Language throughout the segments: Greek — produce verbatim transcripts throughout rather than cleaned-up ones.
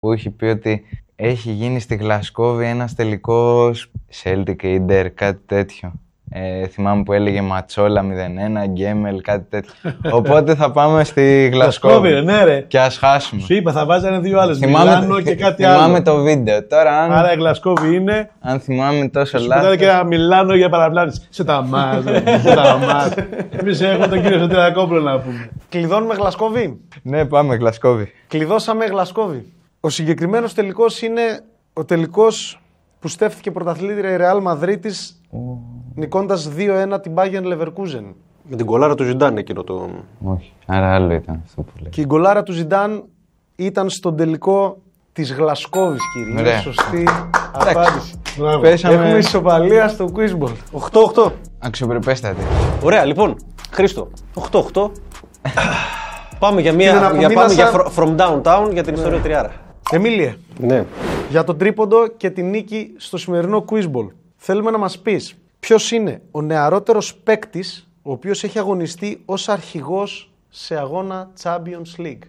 που έχει πει ότι έχει γίνει στη Γλασκόβη ένας τελικός Celtic Inter, κάτι τέτοιο. Ε, θυμάμαι που έλεγε Ματσόλα μηδέν ένα, Γκέμελ, κάτι τέτοιο. Οπότε θα πάμε στη Γλασκόβη. Ναι, ρε. Και ας χάσουμε. Σου είπα, θα βάζανε δύο άλλες. Θυμάμαι, Μιλάνο και κάτι θυμάμαι άλλο. Θυμάμαι το βίντεο. Τώρα, αν, άρα η Γλασκόβη είναι. Αν θυμάμαι τόσο σου λάθος. Σου και ένα Μιλάνο για παραπλάνηση. Σε τα μάτια. Σε τα μάτια. Εμείς έχουμε τον κύριο Σωτηρακόπουλο να πούμε. Κλειδώνουμε Γλασκόβη. Ναι, πάμε Γλασκόβη. Κλειδώσαμε Γλασκόβη. Ο συγκεκριμένος τελικός είναι ο τελικός που στέφθηκε πρωταθλήτρια η Ρεάλ Μαδρίτης oh. νικώντας δύο ένα την Bayern Leverkusen. Με την κολάρα του Ζιντάν εκείνο το. Όχι, άρα άλλο ήταν αυτό που λέει. Και η γκολάρα του Ζιντάν ήταν στον τελικό της Γλασκόβης, κύριε. Είναι σωστή απάντηση. Πέσαμε... Έχουμε ισοπαλία στο Quizball. οκτώ οκτώ. Αξιοπρεπέστατη. Ωραία, λοιπόν. Χρήστο, οκτώ οκτώ. Πάμε για, μια, για, πάμε για From Downtown για την ναι. ιστορία τριάρα. Εμίλιε, ναι. για τον τρίποντο και την νίκη στο σημερινό Quizball. Θέλουμε να μας πεις ποιος είναι ο νεαρότερος παίκτης ο οποίος έχει αγωνιστεί ως αρχηγός σε αγώνα Champions League.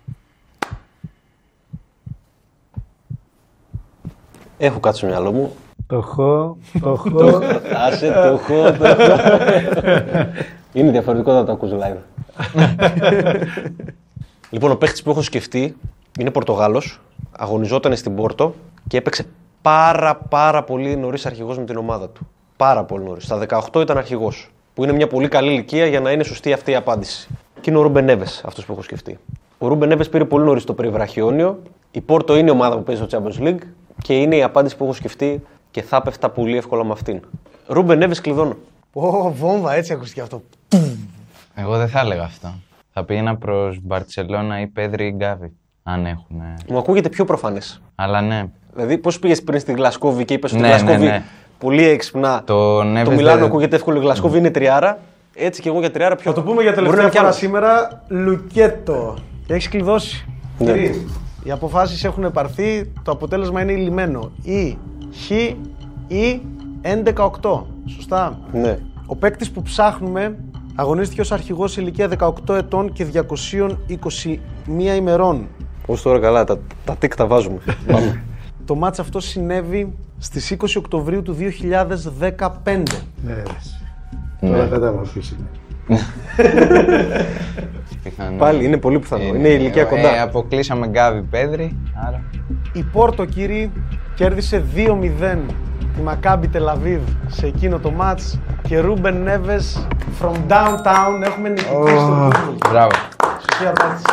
Έχω κάτι στο μυαλό μου. Το έχω, το έχω. Άσε, το έχω, το έχω. Είναι διαφορετικό να το ακούς live. Λοιπόν, ο παίχτης που έχω σκεφτεί είναι Πορτογάλος, αγωνιζόταν στην Πόρτο και έπαιξε πάρα πάρα πολύ νωρίς αρχηγός με την ομάδα του. Πάρα πολύ νωρίς. Στα δεκαοκτώ ήταν αρχηγός, που είναι μια πολύ καλή ηλικία για να είναι σωστή αυτή η απάντηση. Και είναι ο Ρούμπεν Νέβες αυτός που έχω σκεφτεί. Ο Ρούμπεν Νέβες πήρε πολύ νωρίς το περιβραχιόνιο. Η Πόρτο είναι η ομάδα που παίζει στο Champions League και είναι η απάντηση που έχω σκεφτεί και θα πέφτα πολύ εύκολα με αυτήν. Ρούμπεν Νέβες, κλειδώνω. Ω, βόμβα, έτσι ακούστηκε αυτό. Εγώ δεν θα έλεγα αυτό. Θα πήγαινα προς Μπαρτσελώνα ή Πέδρη ή Γκάβι. Αν έχουν. Μου ακούγεται πιο προφανές. Αλλά ναι. Δηλαδή, πώς πήγες πριν στη Γλασκόβη και είπες ότι ναι, η Γλασκόβη ναι, ναι. πολύ έξυπνα. Το, το Μιλάνο δε... ακούγεται εύκολο, η Γλασκόβη mm. είναι τριάρα. Έτσι και εγώ για τριάρα πιο. Θα το πούμε για τελευταία φορά σήμερα. Λουκέτο. Έχεις κλειδώσει. Ναι. Οι αποφάσεις έχουν πάρθει. Το αποτέλεσμα είναι ηλυμένο. Ή Χ ή έντεκα οκτώ. Σωστά. Ναι. Ο παίκτης που ψάχνουμε αγωνίστηκε ως αρχηγός σε ηλικία δεκαοκτώ ετών και διακόσιες είκοσι μία ημερών. Ως τώρα καλά, τα, τα τικ τα βάζουμε. Το μάτς αυτό συνέβη στις είκοσι Οκτωβρίου του δύο χιλιάδες δεκαπέντε. Ναι, ναι. Τώρα κατάλαβα ποιος είναι. Πάλι είναι πολύ πιθανό. Είναι, είναι η ηλικία ε, κοντά. Ε, αποκλείσαμε Γκάβι Πέδρη, άρα. Η Πόρτο, κύριοι, κέρδισε δύο μηδέν τη Μακάμπι Τελαβίβ σε εκείνο το μάτς και Ρούμπεν Νέβες from downtown έχουμε νικητή oh, στο Google. Μπράβο. Σωστή απάντηση.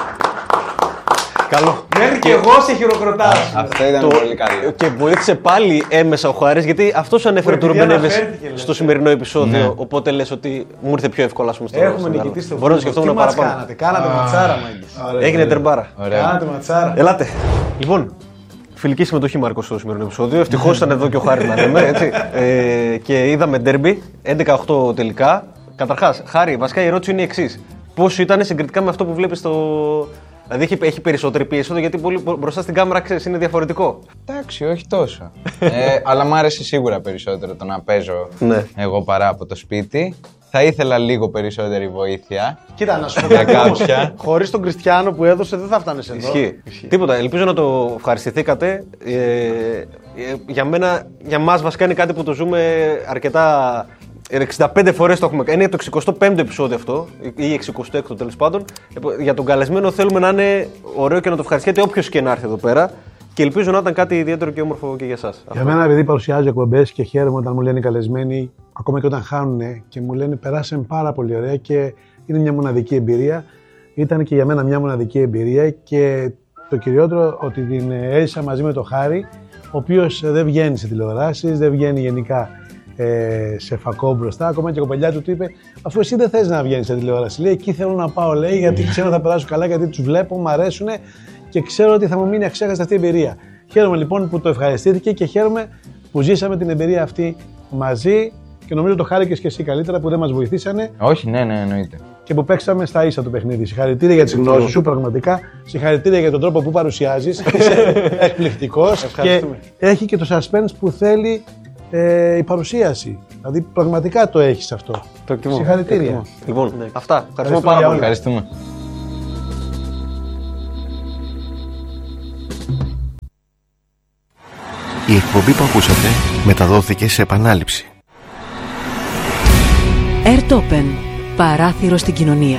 Καλό. Μέχρι και εγώ σε χειροκροτάω. Αυτό ήταν το... πολύ καλό. Και βοήθησε πάλι έμεσα ο Χάρης, γιατί αυτός ανέφερε τον Ρούμπεν Νέβες στο σημερινό επεισόδιο. Ναι. Οπότε λες ότι μου ήρθε πιο εύκολα στο έχουμε νικητή στο Google. Μπορώ να σκεφτόμουν παραπάνω. Κάνατε, κάνατε ah. ματσάρα, μάγκες. Έγινε τερμπάρα. Κάνατε ματσάρα. Ελάτε. Λοιπόν, φιλική συμμετοχή, Μάρκο, στο σημερινό επεισόδιο. Ευτυχώς ήταν εδώ και ο Χάρης να λέμε, έτσι. Ε, και είδαμε ντέρμπι, έντεκα οκτώ τελικά. Καταρχάς, Χάρη, βασικά η ερώτηση είναι η εξής. Πώς ήταν συγκριτικά με αυτό που βλέπεις στο. Δηλαδή έχει, έχει περισσότερη πίεση, γιατί πολύ, μπροστά στην κάμερα ξέρεις, είναι διαφορετικό. Εντάξει, όχι τόσο. ε, αλλά μου άρεσε σίγουρα περισσότερο το να παίζω ναι. εγώ παρά από το σπίτι. Θα ήθελα λίγο περισσότερη βοήθεια. Κοίτα, να σου πω κάτι όμως. Χωρίς τον Κριστιάνο που έδωσε δεν θα φτάνεις εδώ. Ισχύει. Ισχύει. Τίποτα. Ελπίζω να το ευχαριστηθήκατε. Ε, ε, για μένα, για μας βασικά είναι κάτι που το ζούμε αρκετά. εξήντα πέντε φορές το έχουμε κάνει. Είναι το εξηκοστό πέμπτο επεισόδιο αυτό, ή εξηκοστό έκτο τέλος πάντων. Για τον καλεσμένο θέλουμε να είναι ωραίο και να το ευχαριστείτε όποιος και να έρθει εδώ πέρα. Και ελπίζω να ήταν κάτι ιδιαίτερο και όμορφο και για εσάς. Για μένα, επειδή παρουσιάζω εκπομπές και χαίρομαι όταν μου λένε οι καλεσμένοι, ακόμα και όταν χάνουν και μου λένε περάσαμε πάρα πολύ ωραία και είναι μια μοναδική εμπειρία. Ήταν και για μένα μια μοναδική εμπειρία και το κυριότερο ότι την έζησα μαζί με τον Χάρη, ο οποίος δεν βγαίνει σε τηλεοράσεις, δεν βγαίνει γενικά ε, σε φακό μπροστά. Ακόμα και η κοπελιά του του είπε: αφού εσύ δεν θες να βγαίνεις σε τηλεόραση, λέει, εκεί θέλω να πάω, λέει, γιατί ξέρω θα περάσω καλά, γιατί τους βλέπω, μου αρέσουν και ξέρω ότι θα μου μείνει αξέχαστη αυτή η εμπειρία. Χαίρομαι λοιπόν που το ευχαριστήθηκε και χαίρομαι που ζήσαμε την εμπειρία αυτή μαζί και νομίζω το χάρηκες και εσύ καλύτερα που δεν μας βοηθήσανε. Όχι, ναι, ναι, εννοείται. Και που παίξαμε στα ίσα το παιχνίδι. Συγχαρητήρια για τις γνώσεις σου, πραγματικά. Συγχαρητήρια για τον τρόπο που παρουσιάζεις. Είσαι εκπληκτικός και έχει και το suspense που θέλει ε, η παρουσίαση. Δηλαδή πραγματικά το έχεις αυτό. Το εκτιμώ. Συγχαρητήρια. Εκτιμώ. Λοιπόν, ναι. Αυτά. Ευχαριστούμε πάρα πολύ. Ευχαριστούμε. Η εκπομπή που ακούσατε μεταδόθηκε σε επανάληψη. Airtopen. Παράθυρο στην κοινωνία.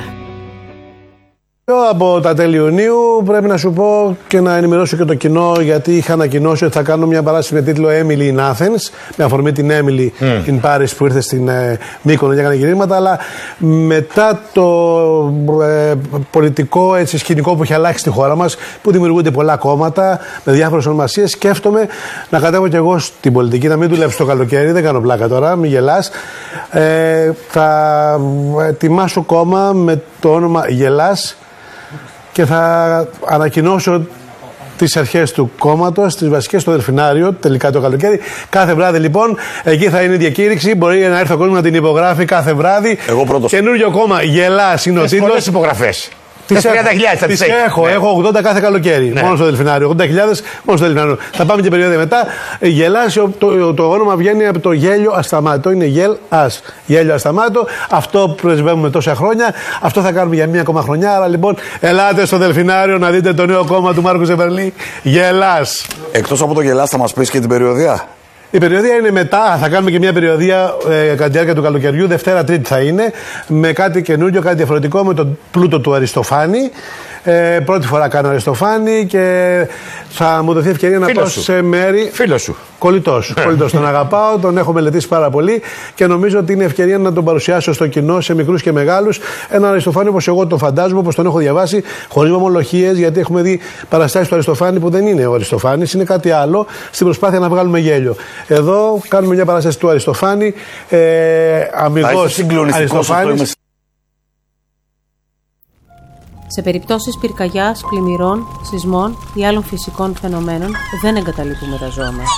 Από τα τέλη Ιουνίου πρέπει να σου πω και να ενημερώσω και το κοινό, γιατί είχα ανακοινώσει ότι θα κάνω μια παράσταση με τίτλο Emily in Athens, με αφορμή την Emily mm. in Paris που ήρθε στην ε, Μύκονο και έκανε γυρίσματα, αλλά μετά το ε, πολιτικό έτσι, σκηνικό που έχει αλλάξει στη χώρα μας, που δημιουργούνται πολλά κόμματα με διάφορες ονομασίες, σκέφτομαι να κατέβω κι εγώ στην πολιτική, να μην δουλέψω το καλοκαίρι, δεν κάνω πλάκα τώρα, μην γελάς. Ε, θα ετοιμάσω κόμμα με το όνομα Γελάς και θα ανακοινώσω τις αρχές του κόμματος, τις βασικές στο Δελφινάριο, τελικά το καλοκαίρι. Κάθε βράδυ λοιπόν, εκεί θα είναι η διακήρυξη. Μπορεί να έρθει ο κόσμος να την υπογράφει κάθε βράδυ. Εγώ πρώτος. Καινούριο κόμμα, Γελάς είναι ο τίτλος. Πολλές υπογραφές. Τις τριάντα χιλιάδες θα τις έχω, ναι. έχω ογδόντα κάθε καλοκαίρι. Ναι. Μόνο στο Δελφινάριο. ογδόντα χιλιάδες μόνο στο Δελφινάριο. Θα πάμε και περίοδο μετά. Γελάς, το, το, το όνομα βγαίνει από το γέλιο ασταμάτητο. Είναι γελ ας. Γέλιο ασταμάτητο. Αυτό που πρεσβεύουμε τόσα χρόνια. Αυτό θα κάνουμε για μία ακόμα χρονιά. Άρα λοιπόν, ελάτε στο Δελφινάριο να δείτε το νέο κόμμα του Μάρκου Ζεβερλή. Γελάς. Εκτός από το Γελάς, θα μας πεις και την περιοδία. Η περιοδία είναι μετά, θα κάνουμε και μια περιοδία ε, κατά τη διάρκεια του καλοκαιριού, Δευτέρα Τρίτη θα είναι, με κάτι καινούριο, κάτι διαφορετικό, με τον πλούτο του Αριστοφάνη. Ε, πρώτη φορά κάνω Αριστοφάνη και θα μου δοθεί ευκαιρία να πάω σε μέρη. Φίλος σου. Κολλητός. Κολλητός. Τον αγαπάω, τον έχω μελετήσει πάρα πολύ και νομίζω ότι είναι ευκαιρία να τον παρουσιάσω στο κοινό, σε μικρούς και μεγάλους. Έναν Αριστοφάνη όπως εγώ τον φαντάζομαι, όπως τον έχω διαβάσει, χωρίς ομολογίες, γιατί έχουμε δει παραστάσεις του Αριστοφάνη που δεν είναι ο Αριστοφάνης, είναι κάτι άλλο, στην προσπάθεια να βγάλουμε γέλιο. Εδώ κάνουμε μια παράσταση του Αριστοφάνη, ε, αμιγώς Αριστοφάνης. Σε περιπτώσεις πυρκαγιάς, πλημμυρών, σεισμών ή άλλων φυσικών φαινομένων δεν εγκαταλείπουμε τα ζώα μας.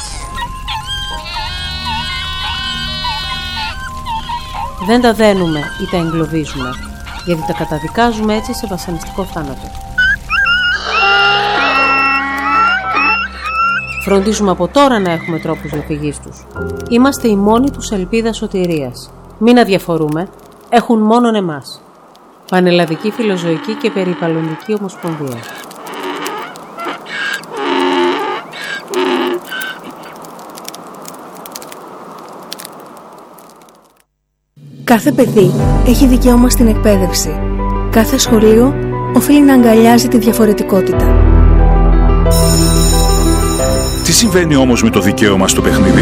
Δεν τα δένουμε ή τα εγκλωβίζουμε, γιατί τα καταδικάζουμε έτσι σε βασανιστικό θάνατο. Φροντίζουμε από τώρα να έχουμε τρόπους διαφυγής τους. Είμαστε η μόνη τους ελπίδα σωτηρίας. Μην αδιαφορούμε, έχουν μόνον εμάς. Πανελλαδική Φιλοζωική και Περιβαλλοντική Ομοσπονδία. Κάθε παιδί έχει δικαίωμα στην εκπαίδευση. Κάθε σχολείο οφείλει να αγκαλιάζει τη διαφορετικότητα. Τι συμβαίνει όμως με το δικαίωμα στο παιχνίδι?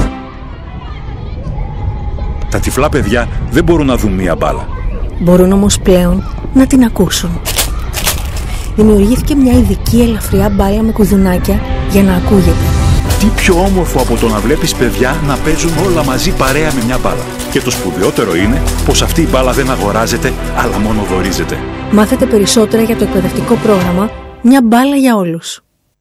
Τα τυφλά παιδιά δεν μπορούν να δουν μία μπάλα. Μπορούν όμως πλέον να την ακούσουν. Δημιουργήθηκε μια ειδική ελαφριά μπάλα με κουδουνάκια για να ακούγεται. Τι πιο όμορφο από το να βλέπεις παιδιά να παίζουν όλα μαζί παρέα με μια μπάλα. Και το σπουδαιότερο είναι πως αυτή η μπάλα δεν αγοράζεται, αλλά μόνο δωρίζεται. Μάθετε περισσότερα για το εκπαιδευτικό πρόγραμμα «Μια μπάλα για όλους».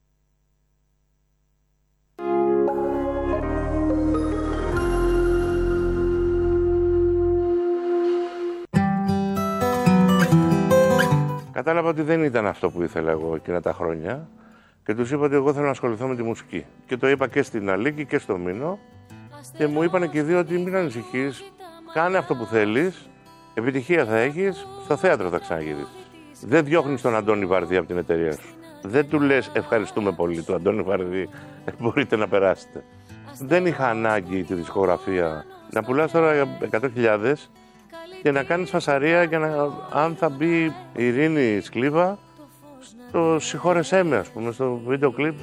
Κατάλαβα ότι δεν ήταν αυτό που ήθελα εγώ εκείνα τα χρόνια και τους είπα ότι εγώ θέλω να ασχοληθώ με τη μουσική. Και το είπα και στην Αλίκη και στο Μήνο και μου είπαν και οι δύο ότι μην ανησυχείς, κάνε αυτό που θέλεις, επιτυχία θα έχεις, στο θέατρο θα ξαναγυρίσεις. Δεν διώχνεις τον Αντώνη Βαρδί από την εταιρεία σου. Δεν του λες ευχαριστούμε πολύ του Αντώνη Βαρδί, μπορείτε να περάσετε. Δεν είχα ανάγκη τη δισκογραφία να πουλάς τώρα εκατό χιλιάδες και να κάνεις φασαρία για να, αν θα μπει η Ειρήνη Σκλίβα στο «Συγχώρεσέ με», ας πούμε, στο βίντεο κλιπ.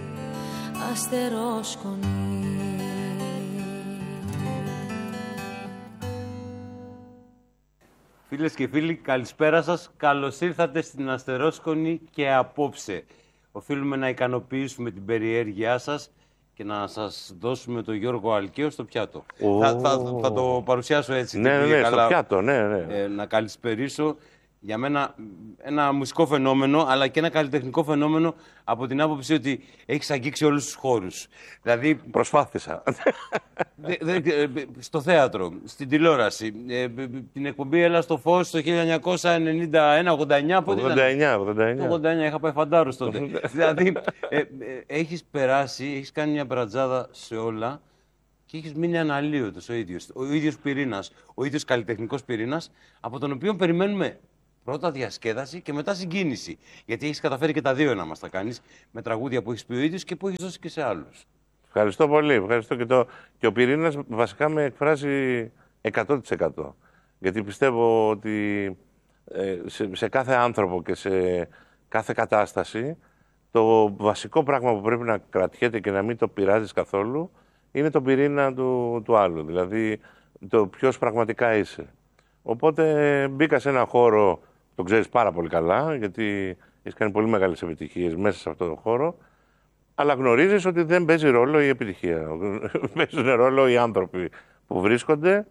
Φίλες και φίλοι, καλησπέρα σας. Καλώς ήρθατε στην Αστερόσκονη και απόψε. Οφείλουμε να ικανοποιήσουμε την περιέργειά σας και να σας δώσουμε τον Γιώργο Αλκαίο στο πιάτο. Oh. Θα, θα, θα το παρουσιάσω έτσι. Ναι, ναι, ναι, στο πιάτο, ναι, ναι. Ε, να καλησπερίσω για μένα ένα μουσικό φαινόμενο, αλλά και ένα καλλιτεχνικό φαινόμενο από την άποψη ότι έχεις αγγίξει όλους τους χώρους. Δηλαδή, προσπάθησα. Δε, δε, στο θέατρο, στην τηλεόραση, ε, την εκπομπή Έλα στο Φως το χίλια εννιακόσια ενενήντα ένα ογδόντα εννιά, πότε ογδόντα εννιά, ογδόντα εννιά. ογδόντα εννιά, είχα πάει φαντάρος τότε. Δηλαδή, ε, ε, έχεις περάσει, έχεις κάνει μια μπρατζάδα σε όλα και έχεις μείνει αναλύωτος ο ίδιος. Ο ίδιος πυρήνας, ο ίδιος καλλιτεχνικός πυρήνας, από τον οποίο περιμένουμε πρώτα διασκέδαση και μετά συγκίνηση. Γιατί έχεις καταφέρει και τα δύο να μας τα κάνεις, με τραγούδια που έχεις πει ο ίδιος και που έχεις δώσει και σε άλλους. Ευχαριστώ πολύ. Ευχαριστώ και, το... και ο πυρήνας βασικά με εκφράζει εκατό τοις εκατό. Γιατί πιστεύω ότι ε, σε, σε κάθε άνθρωπο και σε κάθε κατάσταση το βασικό πράγμα που πρέπει να κρατιέται και να μην το πειράζεις καθόλου είναι το πυρήνα του, του άλλου. Δηλαδή το ποιος πραγματικά είσαι. Οπότε μπήκα σε ένα χώρο, το ξέρεις πάρα πολύ καλά, γιατί έχεις κάνει πολύ μεγάλες επιτυχίες μέσα σε αυτόν τον χώρο, αλλά γνωρίζεις ότι δεν παίζει ρόλο η επιτυχία. Παίζουν ρόλο οι άνθρωποι που βρίσκονται,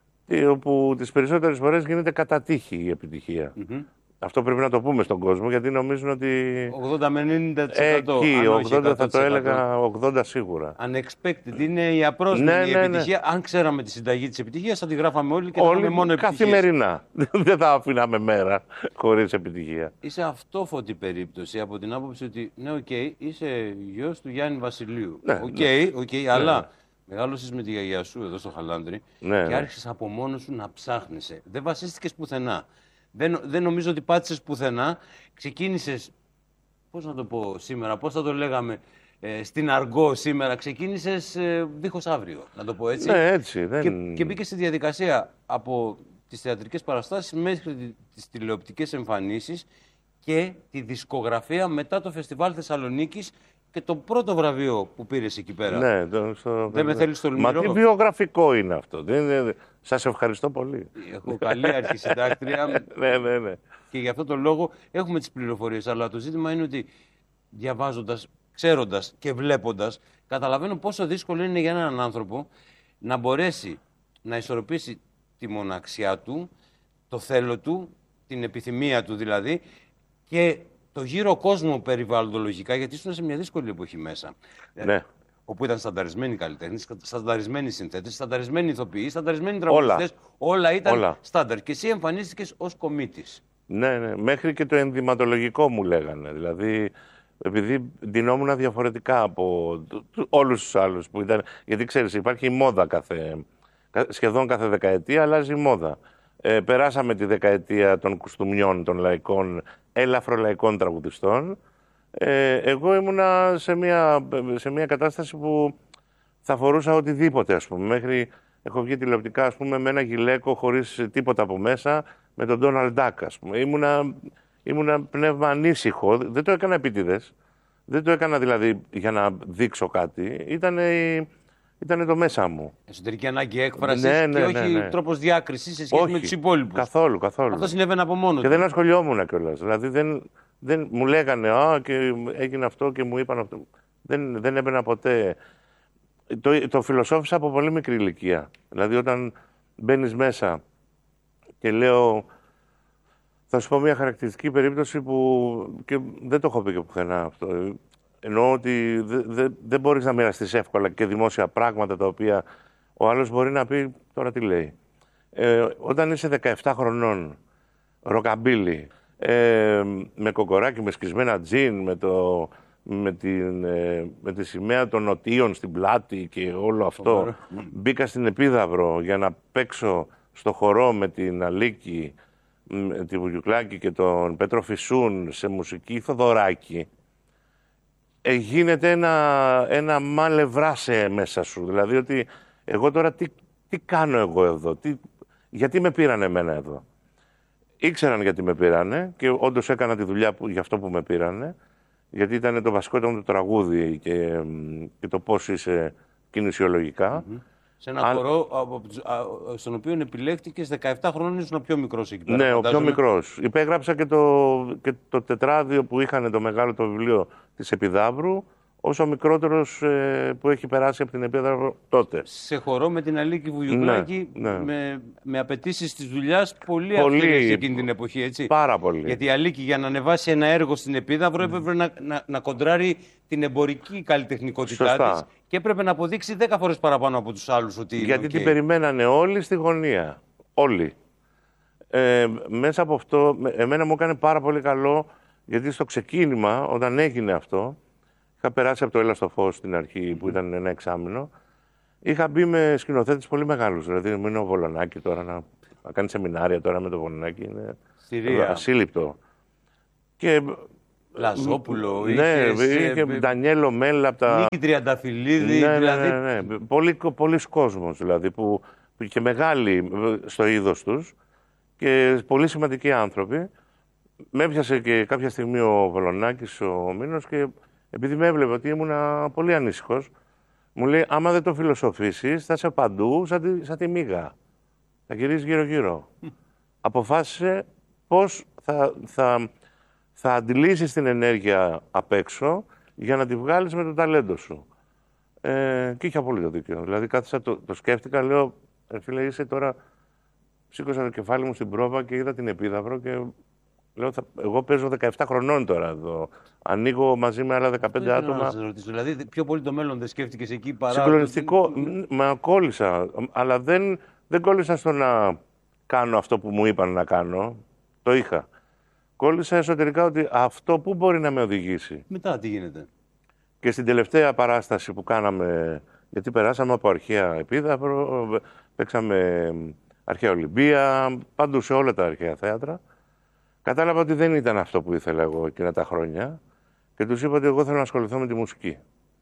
όπου τις περισσότερες φορές γίνεται κατά τύχη η επιτυχία. Mm-hmm. Αυτό πρέπει να το πούμε στον κόσμο, γιατί νομίζουν ότι... ογδόντα με ενενήντα τοις εκατό. Εκεί, ογδόντα θα το έλεγα, ογδόντα σίγουρα. Unexpected, είναι η απρόσμενη ναι, ναι, επιτυχία. Ναι. Αν ξέραμε τη συνταγή της επιτυχίας, θα τη γράφαμε όλοι και θα είχαμε μόνο επιτυχίες. Καθημερινά. Δεν θα αφήναμε μέρα χωρίς επιτυχία. Είσαι αυτόφωτη περίπτωση από την άποψη ότι, ναι, οκ, okay, είσαι γιος του Γιάννη Βασιλείου. Οκ, ναι, okay, ναι. okay, αλλά... Ναι. Μεγάλωσες με τη γιαγιά σου εδώ στο Χαλάνδρι ναι, και άρχισες από μόνος σου να ψάχνεσαι. Δεν βασίστηκες πουθενά. Δεν, δεν νομίζω ότι πάτησες πουθενά. Ξεκίνησες, πώς να το πω σήμερα, πώς θα το λέγαμε, ε, στην αργό σήμερα. Ξεκίνησες ε, δίχως αύριο, να το πω έτσι. Ναι, έτσι. Δεν... Και, και μπήκες στη διαδικασία από τις θεατρικές παραστάσεις μέχρι τις τηλεοπτικές εμφανίσεις και τη δισκογραφία μετά το Φεστιβάλ Θεσσαλονίκης και το πρώτο βραβείο που πήρες εκεί πέρα. Ναι, το, στο... Δεν με θέλεις στο Λουμερό. Μα τι βιογραφικό είναι αυτό. Δεν, δεν... Σας ευχαριστώ πολύ. Έχω καλή αρχισυντάκτρια. ναι, ναι, ναι. Και γι' αυτό το λόγο έχουμε τις πληροφορίες. Αλλά το ζήτημα είναι ότι διαβάζοντας, ξέροντας και βλέποντας, καταλαβαίνω πόσο δύσκολο είναι για έναν άνθρωπο να μπορέσει να ισορροπήσει τη μοναξιά του, το θέλω του, την επιθυμία του δηλαδή, και το γύρο κόσμο περιβαλλοντολογικά, γιατί ήσουν σε μια δύσκολη εποχή μέσα. Ναι. Όπου ήταν στανταρισμένοι καλλιτέχνες, στανταρισμένοι συνθέτες, στανταρισμένοι ηθοποιοί, στανταρισμένοι τραγουδιστές. Όλα. Όλα ήταν Όλα. στάνταρ. Και εσύ εμφανίστηκες ως κομίτης. Ναι, ναι. Μέχρι και το ενδυματολογικό μου λέγανε. Δηλαδή, επειδή ντυνόμουν διαφορετικά από όλους τους άλλους που ήταν. Γιατί ξέρεις, υπάρχει η μόδα κάθε. Σχεδόν κάθε δεκαετία αλλάζει η μόδα. Ε, περάσαμε τη δεκαετία των κουστούμιών, των λαϊκών, ελαφρολαϊκών τραγουδιστών. Ε, εγώ ήμουνα σε μια, σε μια κατάσταση που θα φορούσα οτιδήποτε, ας πούμε. Μέχρι έχω βγει τηλεοπτικά, ας πούμε, με ένα γυλαίκο χωρίς τίποτα από μέσα, με τον Ντόναλντ Ντακ, ας πούμε. Ήμουνα, ήμουνα πνεύμα ανήσυχο. Δεν το έκανα επίτηδες. Δεν το έκανα δηλαδή για να δείξω κάτι. Ήτανε, ήτανε το μέσα μου. Εσωτερική ανάγκη έκφρασης, ναι, ναι, και όχι ναι, ναι. τρόπος διάκρισης σε σχέση όχι, με τους υπόλοιπους. Καθόλου, καθόλου. Αυτό συνέβαινε από μόνο Και του. δεν ασχολιόμουν κιόλας. Δηλαδή δεν, δεν μου λέγανε «Α, και έγινε αυτό και μου είπαν αυτό». Δεν, δεν έμπαινα ποτέ. Το, το φιλοσόφισα από πολύ μικρή ηλικία. Δηλαδή όταν μπαίνεις μέσα και λέω... Θα σου πω μια χαρακτηριστική περίπτωση που και δεν το έχω πει και πουθενά αυτό. Εννοώ ότι δεν δε, δεν μπορείς να μοιραστείς εύκολα και δημόσια πράγματα τα οποία ο άλλος μπορεί να πει τώρα τι λέει. Ε, όταν είσαι δεκαεπτά χρονών, ροκαμπίλι, ε, με κοκοράκι, με σκισμένα τζιν, με, το, με, την, ε, με τη σημαία των νοτίων στην πλάτη και όλο αυτό, μπήκα στην Επίδαυρο για να παίξω στο χορό με την Αλίκη, τη Βουγιουκλάκη και τον Πέτρο Φυσούν σε μουσική Θοδωράκη, ε, γίνεται ένα, ένα μάλευράσε μέσα σου. Δηλαδή ότι εγώ τώρα τι, τι κάνω εγώ εδώ, τι, γιατί με πήρανε εμένα εδώ. Ήξεραν γιατί με πήρανε και όντως έκανα τη δουλειά που, για αυτό που με πήρανε, γιατί ήταν το βασικό ήταν το τραγούδι και, και το πώς είσαι κινησιολογικά. Mm-hmm. Σε ένα Αν... χορό στον οποίο επιλέχτηκες δεκαεπτά χρόνων, ήσουν ο πιο μικρός εκεί πέρα. Ναι, φαντάζομαι. ο πιο μικρός. Υπέγραψα και το, και το τετράδιο που είχαν το μεγάλο το βιβλίο της Επιδαύρου, ως ο μικρότερος ε, που έχει περάσει από την Επίδαυρο τότε. Σε χορό με την Αλίκη Βουγιουκλάκη, ναι, ναι. με, με απαιτήσεις της δουλειάς πολύ, πολύ αυστηρές εκείνη την εποχή, έτσι. Πάρα πολύ. Γιατί η Αλίκη για να ανεβάσει ένα έργο στην Επίδαυρο έπρεπε να, να, να κοντράρει την εμπορική καλλιτεχνικότητά της και έπρεπε να αποδείξει δέκα φορές παραπάνω από τους άλλους ότι είναι. Γιατί okay. την περιμένανε όλοι στη γωνία. Όλοι. Ε, μέσα από αυτό, εμένα μου έκανε πάρα πολύ καλό, γιατί στο ξεκίνημα, όταν έγινε αυτό, είχα περάσει από το Έλα στο Φως στην αρχή, που ήταν ένα εξάμηνο. Είχα μπει με σκηνοθέτες πολύ μεγάλους. Δηλαδή, μην είναι ο Βολονάκη τώρα να, να κάνει σεμινάρια τώρα με το Βολονάκη. Είναι ασύλληπτο. Και Λαζόπουλο, ναι, είχες, είχε ε, Ντανιέλο Μέλα από τα... Νίκη Τριανταφυλλίδη, ναι, δηλαδή... ναι, ναι, ναι. Πολύ, πολλοί κόσμος δηλαδή, που, που και μεγάλοι στο είδος τους και πολύ σημαντικοί άνθρωποι. Με έπιασε και κάποια στιγμή ο Βελονάκης, ο Μήνος, και επειδή με έβλεπε ότι ήμουν πολύ ανήσυχος, μου λέει, άμα δεν το φιλοσοφήσεις, θα είσαι παντού σαν τη, σαν τη μύγα. Θα γυρίσεις γύρω-γύρω. Αποφάσισε πώς θα, θα, θα αντιλήσεις την ενέργεια απ' έξω για να τη βγάλεις με το ταλέντο σου. Ε, και είχε απόλυτο δίκιο. Δηλαδή κάθισα, το, το σκέφτηκα, λέω, ε, φίλε, είσαι τώρα... Σήκωσα το κεφάλι μου στην πρόβα και είδα την Επίδαυρο και λέω, θα, εγώ παίζω δεκαεπτά χρονών τώρα εδώ. Ανοίγω μαζί με άλλα δεκαπέντε άτομα. Να σας ρωτήσω, δηλαδή πιο πολύ το μέλλον δεν σκέφτηκες εκεί παρά... Συγκλονιστικό, μα κόλλησα, αλλά δεν, δεν κόλλησα στο να κάνω αυτό που μου είπαν να κάνω. Το είχα. Κόλλησα εσωτερικά ότι αυτό που μπορεί να με οδηγήσει. Μετά τι γίνεται? Και στην τελευταία παράσταση που κάναμε, γιατί περάσαμε από αρχαία Επίδαυρο, παίξαμε αρχαία Ολυμπία, παντού σε όλα τα αρχαία θέατρα, κατάλαβα ότι δεν ήταν αυτό που ήθελα εγώ εκείνα τα χρόνια και τους είπα ότι εγώ θέλω να ασχοληθώ με τη μουσική.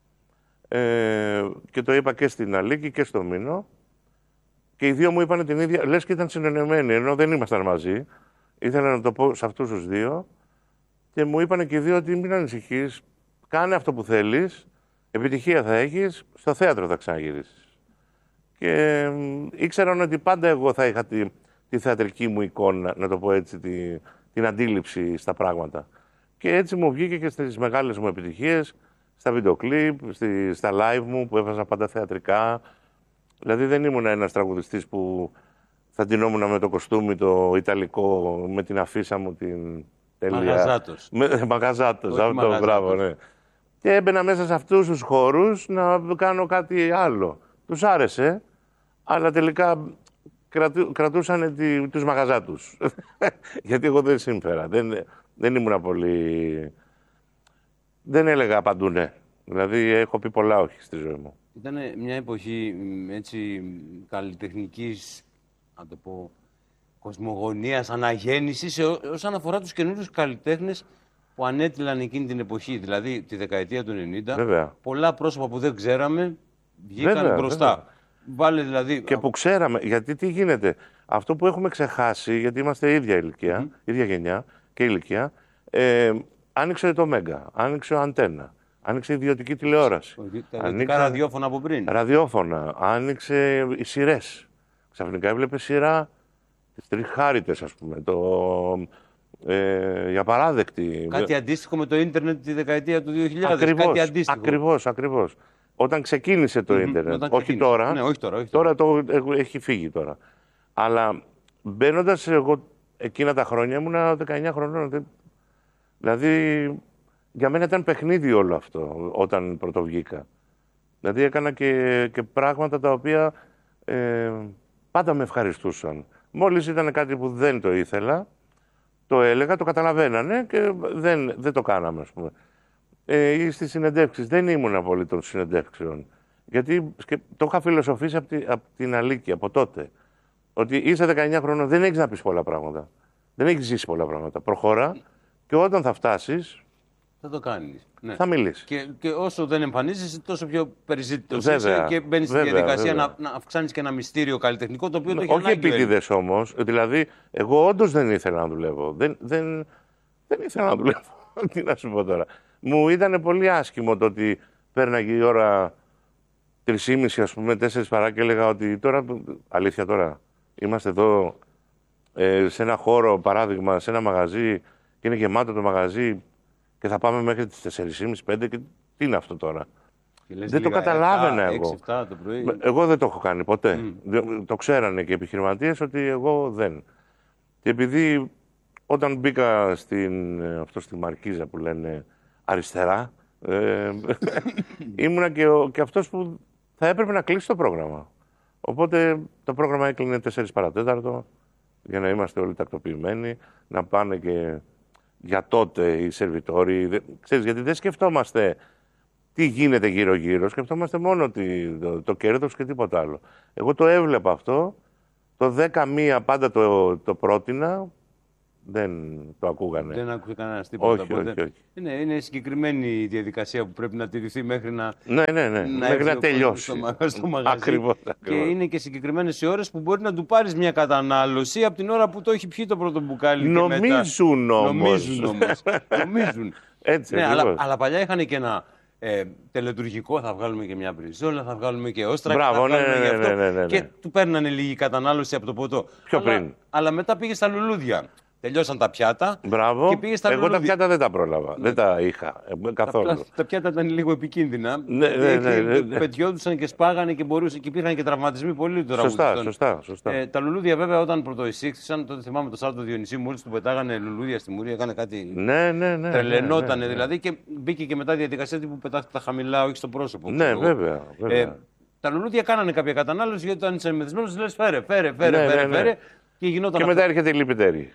Ε, και το είπα και στην Αλίκη και στο Μήνο και οι δύο μου είπαν την ίδια, λες και ήταν συνεννοημένοι, ενώ δεν ήμασταν μαζί. Ήθελα να το πω σε αυτούς τους δύο και μου είπαν και οι δύο ότι μην ανησυχείς, κάνε αυτό που θέλεις, επιτυχία θα έχεις, στο θέατρο θα ξαναγυρίσεις. Και ε, ήξεραν ότι πάντα εγώ θα είχα τη, τη θεατρική μου εικόνα, να το πω έτσι, τη, την αντίληψη στα πράγματα. Και έτσι μου βγήκε και στις μεγάλες μου επιτυχίες, στα βίντεο κλιπ, στη, στα live μου που έβαζα πάντα θεατρικά. Δηλαδή δεν ήμουν ένας τραγουδιστής που θα ντυνόμουν με το κοστούμι το ιταλικό, με την αφίσα μου την τέλεια. Μαγαζάτος. Με, μαγαζάτος, αυτό, μπράβο, ναι. Και έμπαινα μέσα σε αυτούς τους χώρους να κάνω κάτι άλλο. Τους άρεσε, αλλά τελικά κρατού, κρατούσαν τη, τους μαγαζάτους. Γιατί εγώ δεν σύμφερα, δεν, δεν ήμουν πολύ... Δεν έλεγα παντού ναι. Δηλαδή έχω πει πολλά όχι στη ζωή μου. Ήταν μια εποχή έτσι καλλιτεχνικής, να το πω, κοσμογονίας, αναγέννησης όσον αφορά τους καινούριους καλλιτέχνες που ανέτειλαν εκείνη την εποχή, δηλαδή τη δεκαετία του ενενήντα. Βέβαια. Πολλά πρόσωπα που δεν ξέραμε βγήκαν Βέβαια, μπροστά. βέβαια. Βάλε δηλαδή... Και που ξέραμε, γιατί τι γίνεται. Αυτό που έχουμε ξεχάσει, γιατί είμαστε ίδια ηλικία, mm-hmm. ίδια γενιά και ηλικία, ε, άνοιξε το Μέγκα, άνοιξε ο Αντένα, άνοιξε η ιδιωτική τηλεόραση. Τα ιδιωτικά ραδιόφωνα από πριν. Ραδιόφωνα, άνοιξε οι σειρές. Ξαφνικά έβλεπε σειρά τις Τριχάριτες, ας πούμε, το... Ε, για παράδεκτη. Κάτι αντίστοιχο με το ίντερνετ τη δεκαετία του δύο χιλιάδες. Ακριβώς, κάτι αντίστοιχο. Ακριβώς, ακριβώς. Όταν ξεκίνησε το mm-hmm, ίντερνετ. Όχι, ξεκίνησε. Τώρα, ναι, όχι τώρα. Όχι τώρα. Τώρα το έχει φύγει τώρα. Αλλά μπαίνοντας εγώ εκείνα τα χρόνια ήμουνα δεκαεννιά χρονών. Δηλαδή για μένα ήταν παιχνίδι όλο αυτό όταν πρωτοβγήκα. Δηλαδή έκανα και, και πράγματα τα οποία ε, πάντα με ευχαριστούσαν. Μόλις ήταν κάτι που δεν το ήθελα, το έλεγα, το καταλαβαίνανε και δεν, δεν το κάναμε, ας πούμε. Ε, στις συνεντεύξεις, δεν ήμουν πολύ των συνεντεύξεων. Γιατί το είχα φιλοσοφήσει από, τη, από την Αλίκη, από τότε. Ότι είσαι δεκαεννιά χρονών, δεν έχεις να πεις πολλά πράγματα. Δεν έχεις ζήσει πολλά πράγματα. Προχώρα και όταν θα φτάσεις, θα το κάνεις. Ναι. Θα μιλήσεις. Και, και όσο δεν εμφανίζεσαι, τόσο πιο περιζήτητος είσαι και μπαίνεις στη διαδικασία να, να αυξάνεις και ένα μυστήριο καλλιτεχνικό, το οποίο το έχει όχι επίτηδες όμως. Δηλαδή, εγώ όντως δεν ήθελα να δουλεύω. Δεν, δεν, δεν ήθελα να δουλεύω. Τι να σου πω τώρα. Μου ήταν πολύ άσχημο το ότι πέρναγε η ώρα τρεις και μισή, ας πούμε, τέσσερις παρά και έλεγα ότι τώρα, αλήθεια τώρα, είμαστε εδώ ε, σε ένα χώρο, παράδειγμα, σε ένα μαγαζί και είναι γεμάτο το μαγαζί και θα πάμε μέχρι τις τέσσερις και μισή πέντε και τι είναι αυτό τώρα. Δεν το καταλάβαινα εγώ. έξι εφτά το πρωί. Εγώ δεν το έχω κάνει ποτέ. Mm. Το ξέρανε και οι επιχειρηματίες ότι εγώ δεν. Και επειδή όταν μπήκα στην, αυτό στη Μαρκίζα που λένε αριστερά, ε, ήμουνα και, ο, και αυτός που θα έπρεπε να κλείσει το πρόγραμμα. Οπότε το πρόγραμμα έκλεινε τέσσερις παρά τέταρτο για να είμαστε όλοι τακτοποιημένοι, να πάνε και για τότε οι σερβιτόροι. Ξέρεις, γιατί δεν σκεφτόμαστε τι γίνεται γύρω-γύρω, σκεφτόμαστε μόνο τη, το, το κέρδος και τίποτα άλλο. Εγώ το έβλεπα αυτό, το δέκα μία πάντα το, το πρότεινα Δεν το ακούγανε. Δεν άκουσε κανένα τίποτα. Όχι, όχι, όχι. Είναι, είναι συγκεκριμένη η διαδικασία που πρέπει να τηρηθεί μέχρι να, ναι, ναι, ναι. να, μέχρι να τελειώσει. Στο, στο μαγαζί. Ακριβώς, και ακριβώς. είναι και συγκεκριμένες οι ώρες που μπορεί να του πάρεις μια κατανάλωση από την ώρα που το έχει πιει το πρώτο μπουκάλι. Νομίζουν και μετά... όμως. Νομίζουν όμως. Νομίζουν. Έτσι, ναι, αλλά, αλλά παλιά είχαν και ένα ε, τελετουργικό, θα βγάλουμε και μια μπριζόλα, θα βγάλουμε και όστρα. Μπράβο, και θα ναι, βγάλουμε ναι, και αυτό. ναι, ναι, ναι. Και του παίρνανε λίγη κατανάλωση από το ποτό. Πιο αλλά, πριν. Αλλά μετά πήγε στα λουλούδια. Τελειώσαν τα πιάτα. Μπράβο. Και πήγε στα Εγώ λουλούδια. τα πιάτα δεν τα πρόλαβα. Ναι. Δεν τα είχα ε, καθόλου. Τα, τα πιάτα ήταν λίγο επικίνδυνα. Ναι, ναι, ναι, ναι, ναι. Πετιόντουσαν και σπάγανε και, μπορούσε, και υπήρχαν και τραυματισμοί πολύ του Σωστά, σωστά, σωστά. Ε, τα λουλούδια βέβαια όταν πρωτοεισήχθησαν, τότε θυμάμαι το Σάρτο Διονυσίου, μόλις του πετάγανε λουλούδια στη μουρία, έκανε κάτι. Ναι, ναι, ναι. Τρελαινότανε ναι, ναι, ναι. δηλαδή και μπήκε και μετά διαδικασία που πετάχτε τα χαμηλά, όχι στο πρόσωπο. Ναι, βέβαια. βέβαια. Ε, τα λουλούδια κάνανε κάποια κατανάλωση γιατί όταν είσαι μεθυσμένος λες φέρε, φέρε, φέρε, ναι, φέρε, ναι, ναι. φέρε. Και, γινόταν και αυτό. μετά έρχεται η λιπητέρη.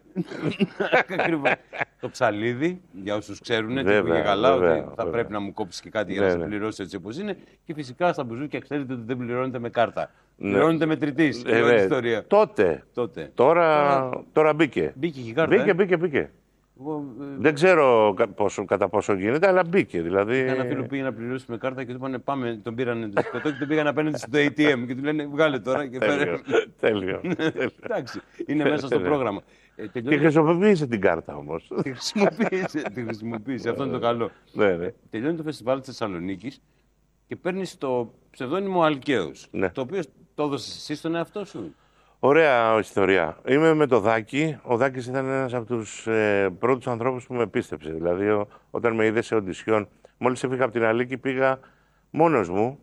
Ακριβώς. Το ψαλίδι, για όσους ξέρουν, και βέβαια, πήγε καλά, βέβαια, ότι θα βέβαια. πρέπει να μου κόψει και κάτι για ναι, να σε ναι. πληρώσει έτσι όπως είναι. Και φυσικά στα μπουζούκια ξέρετε ότι δεν πληρώνετε με κάρτα. Ναι. Πληρώνετε με τριτής. Ε, όλη ναι. ιστορία. Τότε. Τότε. Τώρα, Τώρα... τώρα μπήκε. Μπήκε και η κάρτα. Μπήκε, ε? μπήκε, μπήκε. Εγώ, ε... Δεν ξέρω πόσο, κατά πόσο γίνεται, αλλά μπήκε. Δηλαδή... Ένα φίλο πήγε να πληρώσει με κάρτα και του είπανε πάμε, τον πήρανε το σκοτώ και τον πήγαν απέναντι στο έι τι εμ και του λένε βγάλε τώρα και φέρε. Τέλειο. Εντάξει, είναι μέσα στο πρόγραμμα. Ε, και χρησιμοποίησε την κάρτα όμως. Τη χρησιμοποίησε, τη χρησιμοποίησε, αυτό είναι το καλό. Ναι, ναι. Τελειώνει το φεστιβάλ της Θεσσαλονίκης και παίρνεις το ψευδόνυμο Αλκαίος, ναι. το οποίο το έδωσες εσύ στον εαυτό σου. Ωραία ιστορία. Είμαι με το Δάκη. Ο Δάκης ήταν ένας από τους ε, πρώτους ανθρώπους που με πίστεψε. Δηλαδή, ο, όταν με είδε σε οντισιόν, μόλις έφυγα από την Αλίκη, πήγα μόνος μου.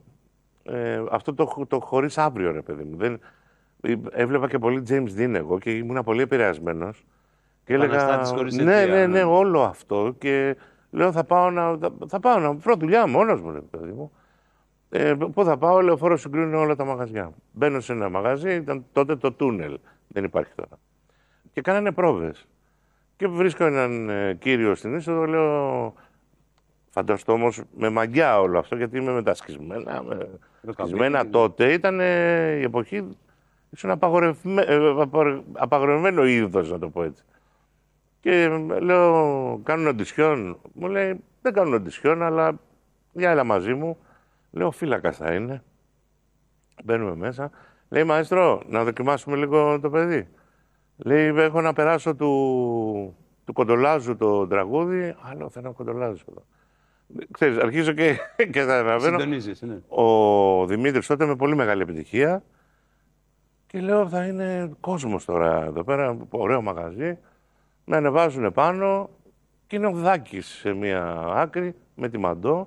Ε, αυτό το, το χωρίς αύριο, ρε παιδί μου. Δεν, έβλεπα και πολύ James Dean εγώ και ήμουν πολύ επηρεασμένος. Και έλεγα, ναι, ναι, ναι, όλο αυτό. Και λέω, θα πάω να, θα, θα πάω να βρω δουλειά μόνος μου, ρε παιδί μου. Ε, πού θα πάω, λεωφόρο συγκρίνουν όλα τα μαγαζιά. Μπαίνω σε ένα μαγαζί, ήταν τότε το τούνελ. Δεν υπάρχει τώρα. Και κάνανε πρόβες. Και βρίσκω έναν ε, κύριο στην είσοδο, λέω. Φανταστώ όμως με μαγιά όλο αυτό, γιατί είμαι με τα σκισμένα. Με... Σκισμένα τότε ήταν ε, η εποχή. Ήσουν απαγορευμέ... ε, απαγορευμένο είδος, να το πω έτσι. Και λέω, κάνουν οντισιόν. Μου λέει, δεν κάνουν οντισιόν, αλλά για έλα μαζί μου. Λέω, φύλακας θα είναι. Μπαίνουμε μέσα. Λέει, μαέστρο, να δοκιμάσουμε λίγο το παιδί. Λέει, έχω να περάσω του, του Κοντολάζου το τραγούδι. Άλλο, θα είναι ο Κοντολάζου εδώ. Ξέρεις, αρχίζω και, και θα αναβαίνω. Συντονίζεις, ναι. Ο Δημήτρης τότε με πολύ μεγάλη επιτυχία. Και λέω, θα είναι κόσμος τώρα εδώ πέρα, ωραίο μαγαζί. Με ανεβάζουν πάνω και είναι ο Δάκης σε μία άκρη με τη Μαντό.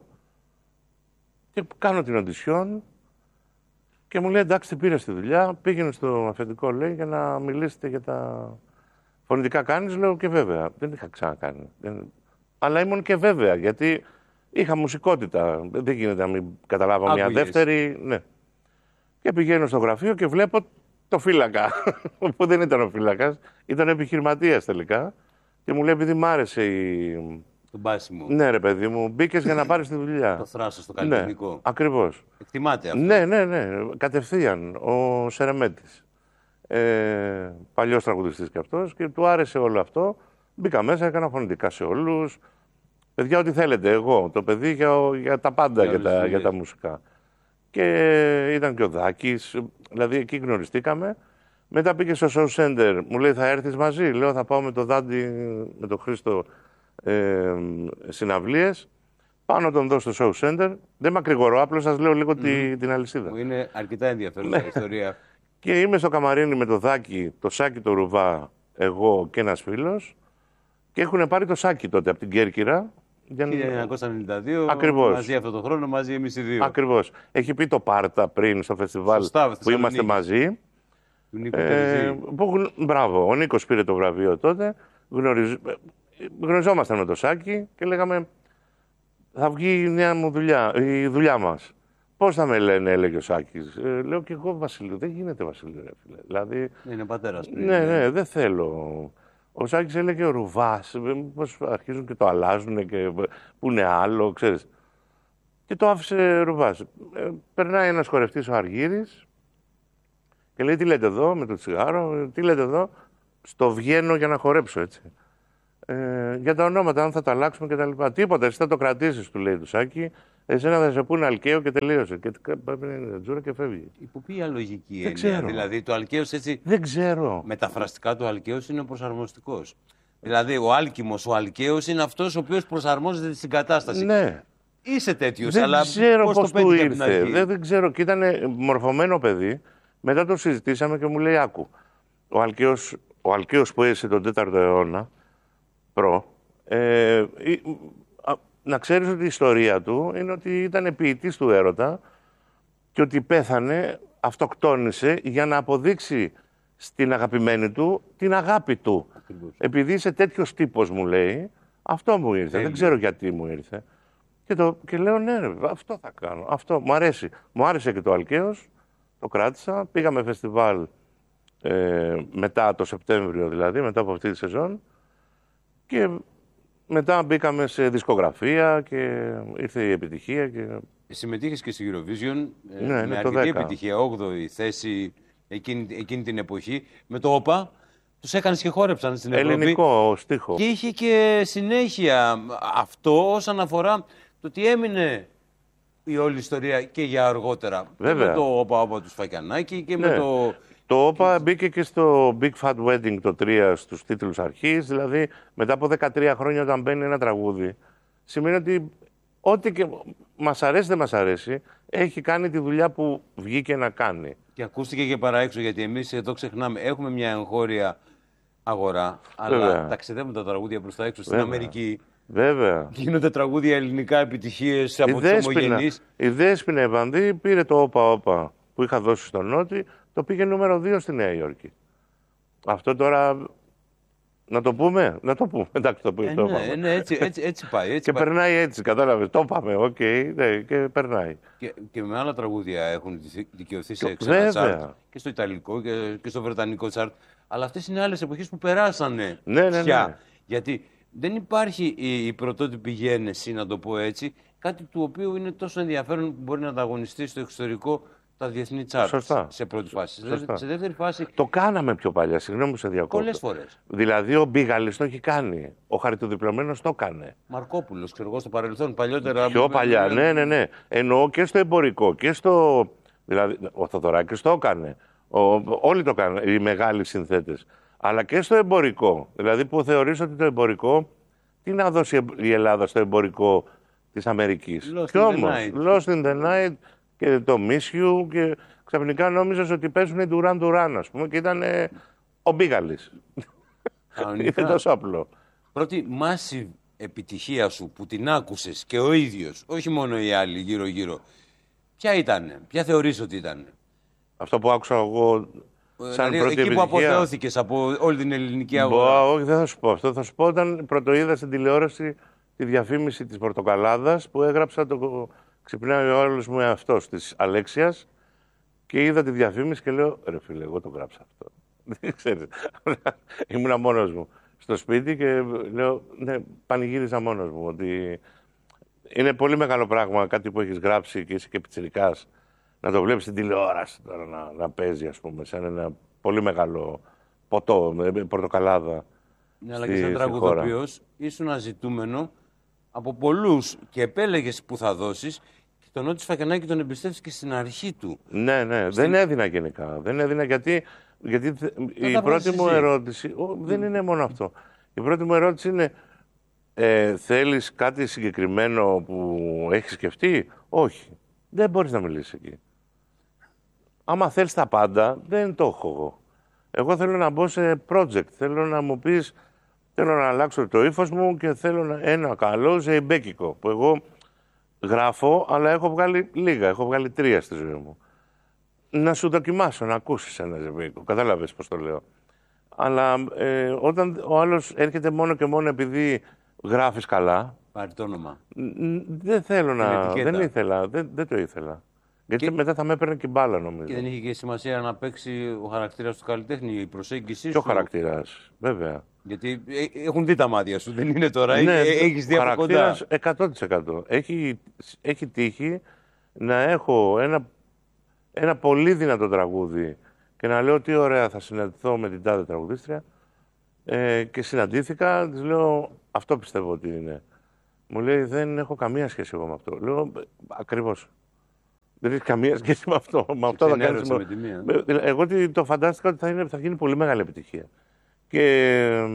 Και κάνω την οντισιόν και μου λέει, εντάξει, τι πήρε στη δουλειά. Πήγαινε στο αφεντικό, λέει, για να μιλήσετε για τα φωνητικά κάνεις. Λέω, και βέβαια. Δεν είχα ξανακάνει. Δεν... Αλλά ήμουν και βέβαια, γιατί είχα μουσικότητα. Δεν γίνεται να μην καταλάβω μια δεύτερη. Ναι. Και πηγαίνω στο γραφείο και βλέπω το φύλακα. Που δεν ήταν ο φύλακας, ήταν επιχειρηματίας τελικά. Και μου λέει, επειδή μ' άρεσε η. Το μπάσιμο. Ναι, ρε παιδί μου, μπήκες για να πάρεις τη δουλειά. Το θράσος, στο καλλιτεχνικό. Ναι, ακριβώς. Εκτιμάται αυτό. Ναι, ναι, ναι. Κατευθείαν. Ο Σερεμέτης. Ε, παλιός τραγουδιστής κι αυτός και του άρεσε όλο αυτό. Μπήκα μέσα, έκανα φωνητικά σε όλους. Παιδιά, ό,τι θέλετε. Εγώ, το παιδί για, για τα πάντα, για, για, τα, για τα μουσικά. Και ήταν και ο Δάκης. Δηλαδή εκεί γνωριστήκαμε. Μετά πήγε στο show center. Μου λέει, θα έρθεις μαζί. Λέω, θα πάω με το Δάντη, με τον Χρήστο. Ε, συναυλίες. Πάω να τον δω στο show center. Δεν μακρηγορώ, απλώς σας λέω λίγο mm. τη, την αλυσίδα. Μου είναι αρκετά ενδιαφέρουσα η ιστορία. Και είμαι στο καμαρίνι με το Δάκη, το Σάκη το Ρουβά, εγώ και ένας φίλος. Και έχουν πάρει το Σάκη τότε από την Κέρκυρα. χίλια εννιακόσια ενενήντα δύο, ακριβώς. Μαζί αυτό το χρόνο, μαζί εμείς οι δύο. Ακριβώς. Έχει πει το Πάρτα πριν στο φεστιβάλ. Σωστά, που είμαστε μαζί. Του Νίκο ε, που, μπράβο, ο Νίκος πήρε το βραβείο τότε. Γνωριζ... Γνωριζόμασταν με το Σάκη και λέγαμε, θα βγει η νέα μου δουλειά, η δουλειά μας. Πώς θα με λένε, έλεγε ο Σάκης. Ε, λέω και εγώ Βασιλείο. Δεν γίνεται Βασιλείο, ρε φίλε. Δηλαδή, είναι πατέρας πριν. Ναι, ναι, δεν θέλω. Ο Σάκης έλεγε ο Ρουβάς. Πώς αρχίζουν και το αλλάζουν και που είναι άλλο, ξέρεις. Και το άφησε Ρουβάς. Ε, περνάει ένας χορευτής ο Αργύρης και λέει, τι λέτε εδώ με το τσιγάρο, τι λέτε εδώ. στο βγαίνω για να χορέψω, έτσι. Ε, για τα ονόματα, αν θα τα αλλάξουμε κτλ. Τίποτα, εσύ θα το κρατήσεις, του λέει του Σάκη. Εσένα θα σε πούνε Αλκαίο και τελείωσε. Και παίρνει τζούρα και φεύγει. Υπό ποια λογική Δεν έννοια, ξέρω. δηλαδή το Αλκαίος έτσι. Δεν ξέρω. Μεταφραστικά το Αλκαίος είναι ο προσαρμοστικός. Δηλαδή ο Άλκημος, ο Αλκαίος είναι αυτός ο οποίος προσαρμόζεται στην κατάσταση. Ναι. Είσαι τέτοιος, Δεν αλλά ξέρω πώς πώς το του πέτυχε από την ήρθε. αρχή. Δεν, δεν ξέρω. Και ήταν μορφωμένο παιδί. Μετά το συζητήσαμε και μου λέει: Άκου. Ο Αλκαίος, ο Αλκαίος που έζησε τον τέταρτο αιώνα προ. Ε, η, α, να ξέρεις ότι η ιστορία του είναι ότι ήταν ποιητής του έρωτα και ότι πέθανε, αυτοκτόνησε για να αποδείξει στην αγαπημένη του την αγάπη του. Ακριβώς. Επειδή είσαι τέτοιος τύπος, μου λέει, αυτό μου ήρθε. Δεν ξέρω γιατί μου ήρθε. Και, το, και λέω ναι, ρε, αυτό θα κάνω. Αυτό μου αρέσει. Μου άρεσε και το Αλκαίος, το κράτησα. Πήγαμε φεστιβάλ ε, μετά το Σεπτέμβριο, δηλαδή, μετά από αυτή τη σεζόν. Και μετά μπήκαμε σε δισκογραφία και ήρθε η επιτυχία. Και... Συμμετείχες και στη Eurovision ναι, με είναι αρκετή επιτυχία, όγδοη θέση εκείνη, εκείνη την εποχή. Με το ΟΠΑ τους έκανες και χόρεψαν στην Ευρώπη. Ελληνικό στίχο. Και είχε και συνέχεια αυτό όσον αφορά το ότι έμεινε η όλη ιστορία και για αργότερα. Βέβαια. Και με το ΟΠΑ ΟΠΑ του Σφακιανάκη και ναι. με το... Το ΟΠΑ μπήκε και στο Big Fat Wedding το τρία στους τίτλους αρχής, δηλαδή μετά από δεκατρία χρόνια όταν μπαίνει ένα τραγούδι, σημαίνει ότι ό,τι και μας αρέσει δεν μας αρέσει, έχει κάνει τη δουλειά που βγήκε να κάνει. Και ακούστηκε και παραέξω, γιατί εμείς εδώ ξεχνάμε, έχουμε μια εγχώρια αγορά, Βέβαια. αλλά ταξιδεύουν τα τραγούδια προς τα έξω στην Βέβαια. Αμερική. Βέβαια. Γίνονται τραγούδια ελληνικά επιτυχίες από τους ομογενείς. Η Δέσποινα Ευανδύ πήρε το όπα όπα που είχα δώσει στον Νότι, το πήγε νούμερο δύο στη Νέα Υόρκη. Αυτό τώρα να το πούμε, να το πούμε. Εντάξει, το, Ε, το ναι, είπαμε. ναι, έτσι, έτσι, έτσι πάει. Έτσι Και πάει. περνάει έτσι, κατάλαβες. Το είπαμε, οκ, ναι, και περνάει. Και, και με άλλα τραγούδια έχουν δικαιωθεί σε Και- ξένα βέβαια. τσάρτ. Και στο Ιταλικό και, και στο Βρετανικό τσάρτ. Αλλά αυτές είναι άλλες εποχές που περάσανε Ναι, ναι, πια. ναι. Γιατί δεν υπάρχει η, η πρωτότυπη γένεση, να το πω έτσι, κάτι του οποίου είναι τόσο ενδιαφέρον που μπορεί να ανταγωνιστεί στο εξωτερικό τα διεθνή τσάρτ. Σωστά. Σε πρώτη φάση. Σωστά. Σε δεύτερη φάση, Το κάναμε πιο παλιά, συγγνώμη που σε διακόπτω. πολλές φορές. Δηλαδή ο Μπίγαλης το έχει κάνει. Ο Χαριτοδιπλωμένος το έκανε. Μαρκόπουλος, ξέρω εγώ, στο παρελθόν, παλιότερα. Πιο παλιά, ναι, ναι, ναι. Εννοώ και στο εμπορικό και στο. Δηλαδή, ο Θοδωράκης το έκανε. Ο, όλοι το κάνουν, οι μεγάλοι συνθέτες. Αλλά και στο εμπορικό. Δηλαδή που θεωρείς ότι το εμπορικό. Τι να δώσει η Ελλάδα στο εμπορικό της Αμερικής. Lost Κι in the όμως, night. Lost in the Night και το Miss You και ξαφνικά νόμιζες ότι παίζουν Duran Duran, ας πούμε, και ήταν ε, ο Μπίγαλης. Κανονικά. Είναι τόσο απλό. Πρώτη massive επιτυχία σου που την άκουσες και ο ίδιος, όχι μόνο οι άλλοι γύρω-γύρω, ποια ήτανε, ποια θεωρείς ότι ήταν? Αυτό που άκουσα εγώ σαν Δηλαδή, πρώτη εκεί που επιτυχία. αποθεώθηκες από όλη την ελληνική Μπα, αγορά. όχι, δεν θα σου πω αυτό. Θα σου πω όταν πρωτοείδα στην τηλεόραση τη διαφήμιση της Πορτοκαλάδας που έγραψα το «Ξυπνάει ο άλλος μου εαυτός» της Αλέξιας και είδα τη διαφήμιση και λέω «Ρε φίλε, εγώ το γράψα αυτό». Δεν ξέρεις. Ήμουνα μόνος μου στο σπίτι και λέω «Ναι, πανηγύριζα μόνος μου» ότι είναι πολύ μεγάλο πράγμα κάτι που έχεις γράψει και είσαι και πιτσιρικάς να το βλέπεις στην τηλεόραση τώρα να, να παίζει, ας πούμε, σαν ένα πολύ μεγάλο ποτό, με πορτοκαλάδα. Ναι, αλλά στη- και σαν στη τραγουδοποιός ήσουν αζητούμενο από πολλούς και επέλεγες που θα δώσεις και τον Νότι Σφακιανάκη τον εμπιστεύτηκες στην αρχή του. Ναι, ναι, δεν έδινα γενικά. Δεν έδινα γιατί, γιατί θε- η τα πρώτη βγάζεις μου εσύ. ερώτηση. ο, δεν είναι μόνο αυτό. Η πρώτη μου ερώτηση είναι. Ε, θέλεις κάτι συγκεκριμένο που έχεις σκεφτεί? Όχι. Δεν μπορείς να μιλήσεις εκεί. Άμα θέλεις τα πάντα, δεν το έχω εγώ. Εγώ θέλω να μπω σε project. Θέλω να μου πεις, θέλω να αλλάξω το ύφος μου και θέλω να, ένα καλό ζεϊμπέκικο που εγώ γράφω, αλλά έχω βγάλει λίγα. Έχω βγάλει τρία στη ζωή μου. Να σου δοκιμάσω, να ακούσεις ένα ζεϊμπέκικο. Κατάλαβες πώς το λέω. Αλλά ε, όταν ο άλλος έρχεται μόνο και μόνο επειδή γράφεις καλά, Πάρει το όνομα. ν- δεν θέλω Την να. ετικέτα. Δεν ήθελα. Δεν, δεν το ήθελα. Γιατί Και- μετά θα με έπαιρνε και μπάλα, νομίζω. Και δεν είχε και σημασία να παίξει ο χαρακτήρας του καλλιτέχνη, η προσέγγιση Και ο σου. χαρακτήρας, βέβαια. Γιατί ε, έχουν δει τα μάτια σου, δεν είναι τώρα. Ναι, ε, έχεις δει ο από κοντά. χαρακτήρας εκατό τοις εκατό. Έχει, έχει τύχει να έχω ένα, ένα πολύ δυνατό τραγούδι και να λέω τι ωραία θα συναντηθώ με την τάδε τραγουδίστρια Ε, και συναντήθηκα, της λέω, αυτό πιστεύω ότι είναι. Μου λέει, δεν έχω καμία σχέση εγώ με αυτό. Λέω, ακριβώς. Δεν έχει καμία σχέση με αυτό. Με αυτό θα κάνεις... με τη μία. Εγώ το φαντάστηκα ότι θα, είναι, θα γίνει πολύ μεγάλη επιτυχία. Και,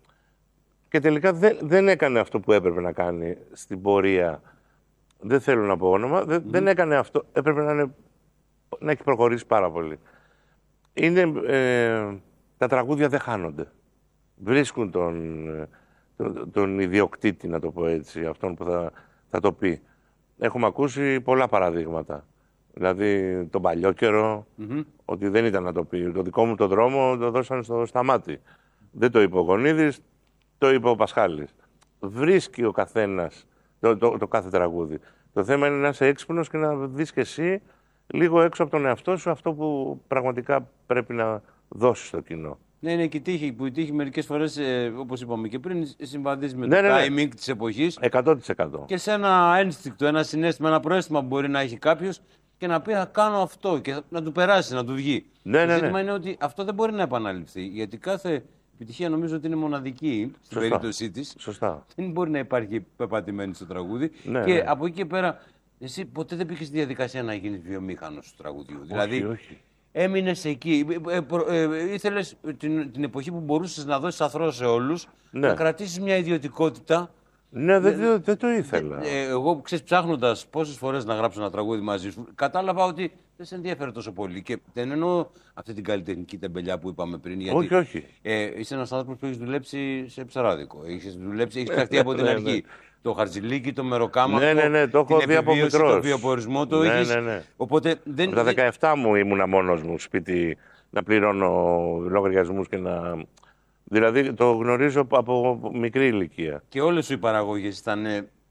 και τελικά δεν, δεν έκανε αυτό που έπρεπε να κάνει στην πορεία. Δεν θέλω να πω όνομα. Δεν, mm. δεν έκανε αυτό. Έπρεπε να, είναι, να έχει προχωρήσει πάρα πολύ. Είναι, ε, τα τραγούδια δεν χάνονται. Βρίσκουν τον, τον, τον ιδιοκτήτη, να το πω έτσι, αυτόν που θα, θα το πει. Έχουμε ακούσει πολλά παραδείγματα. Δηλαδή τον παλιό καιρό, mm-hmm. ότι δεν ήταν να το πει. Το δικό μου το δρόμο το δώσανε στο Σταμάτη. Δεν το είπε ο Γονίδης, το είπε ο Πασχάλης. Βρίσκει ο καθένας το, το, το κάθε τραγούδι. Το θέμα είναι να είσαι έξυπνος και να δεις και εσύ λίγο έξω από τον εαυτό σου αυτό που πραγματικά πρέπει να δώσεις στο κοινό. Ναι, είναι και η τύχη που η τύχη μερικές φορές, ε, όπως είπαμε και πριν, συμβαδίζει με ναι, το ναι, ναι. timing της εποχής. εκατό τοις εκατό. Και σε ένα ένστικτο, ένα συναίσθημα, ένα προαίσθημα που μπορεί να έχει κάποιος και να πει θα κάνω αυτό και να του περάσει, να του βγει. Ναι, το ναι, ζήτημα ναι. είναι ότι αυτό δεν μπορεί να επαναληφθεί. Γιατί κάθε επιτυχία νομίζω ότι είναι μοναδική στην Σωστά. περίπτωσή της. Σωστά. Δεν μπορεί να υπάρχει πεπατημένη στο τραγούδι. Ναι, και ναι. από εκεί και πέρα, εσύ ποτέ δεν πήγες στη διαδικασία να γίνεις βιομήχανος του τραγουδιού. Όχι, δηλαδή, όχι. έμεινες εκεί. Ε, ε, ε, ήθελες την, την εποχή που μπορούσες να δώσεις αθρό σε όλους, ναι. να κρατήσεις μια ιδιωτικότητα. Ναι, δεν, δεν, δεν το ήθελα. Ε, εγώ, ξέρεις, ψάχνοντας πόσες φορές να γράψω ένα τραγούδι μαζί σου, κατάλαβα ότι δεν σε ενδιαφέρει τόσο πολύ. Και δεν εννοώ αυτή την καλλιτεχνική τεμπελιά που είπαμε πριν. Γιατί, όχι, όχι. Ε, είσαι ένας άνθρωπος που έχεις δουλέψει σε ψαράδικο. Έχεις δουλέψει, έχεις ψαχτεί από την αρχή. Το χαρτζηλίκι, το μεροκάματο, ναι, ναι, ναι, το έχω την δει από επιβίωση, μικρός. το βιοπορισμό το ναι, έχεις. Ναι, ναι. Οπότε δεν... Από τα δεκαεπτά μου ήμουνα μόνος μου σπίτι να πληρώνω λογαριασμούς και να... Δηλαδή το γνωρίζω από μικρή ηλικία. Και όλες σου οι παραγωγές ήταν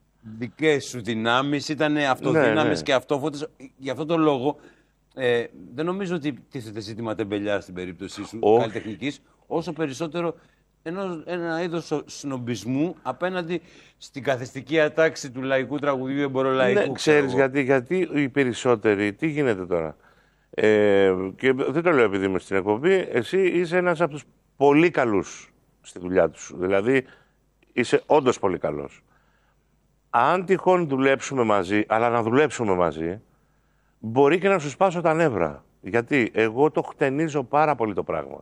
δικές σου δυνάμεις, ήταν αυτοδύναμες ναι, ναι. και αυτόφωτες. Γι' αυτόν τον λόγο ε, δεν νομίζω ότι τίθεται ζήτημα τεμπελιά στην περίπτωσή σου καλλιτεχνικής, όσο περισσότερο ενώ ένα είδος σνομπισμού απέναντι στην καθιστική ατάξη του λαϊκού τραγουδιού, εμπορολαϊκού. Ναι, ξέρεις γιατί, γιατί οι περισσότεροι, τι γίνεται τώρα. Ε, και δεν το λέω επειδή είμαι στην εκπομπή, εσύ είσαι ένας από τους πολύ καλούς στη δουλειά τους. Δηλαδή είσαι όντως πολύ καλός. Αν τυχόν δουλέψουμε μαζί, αλλά να δουλέψουμε μαζί, μπορεί και να σου σπάσω τα νεύρα. Γιατί εγώ το χτενίζω πάρα πολύ το πράγμα.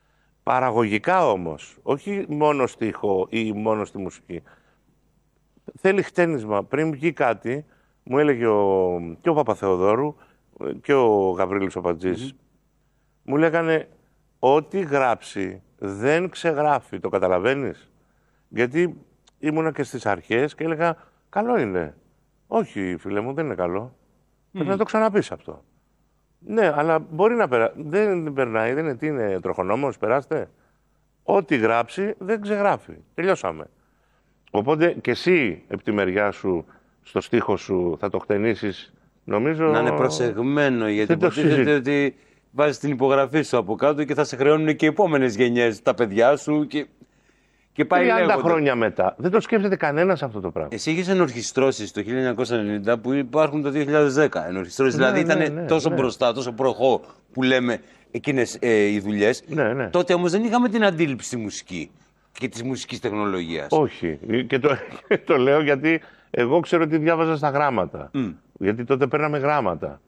Παραγωγικά όμως, όχι μόνο στίχο ή μόνο στη μουσική. Θέλει χτένισμα. Πριν βγει κάτι, μου έλεγε ο, και ο Παπαθεοδόρου και ο Γαβρίλης ο Πατζής, mm-hmm. μου λέγανε ό,τι γράψει δεν ξεγράφει. Το καταλαβαίνεις? Γιατί ήμουνα και στις αρχές και έλεγα καλό είναι. Όχι φίλε μου, δεν είναι καλό. Mm. Πρέπει να το ξαναπείς αυτό. Ναι, αλλά μπορεί να περάσει. Δεν περνάει, δεν είναι τι είναι τροχονόμος, περάστε. Ό,τι γράψει δεν ξεγράφει. Τελειώσαμε. Οπότε και εσύ επί τη μεριά σου, στο στίχο σου, θα το χτενίσεις, νομίζω. Να είναι προσεγμένο, γιατί υποτίθεται ότι βάζεις την υπογραφή σου από κάτω και θα σε χρεώνουν και οι επόμενες γενιές, τα παιδιά σου και. Και πάει τριάντα χρόνια μετά. Δεν το σκέφτεται κανένας αυτό το πράγμα. Εσύ είχες ενορχιστρώσεις το χίλια εννιακόσια ενενήντα που υπάρχουν το δύο χιλιάδες δέκα. Ενορχιστρώσεις, ναι, δηλαδή ναι, ήταν ναι, τόσο ναι. μπροστά, τόσο προχώ που λέμε εκείνες ε, οι δουλειές. Ναι, ναι. Τότε όμως δεν είχαμε την αντίληψη στη μουσική και της μουσικής τεχνολογίας. Όχι. Και το, το λέω γιατί εγώ ξέρω ότι διάβαζα στα γράμματα. Mm. Γιατί τότε παίρναμε γράμματα.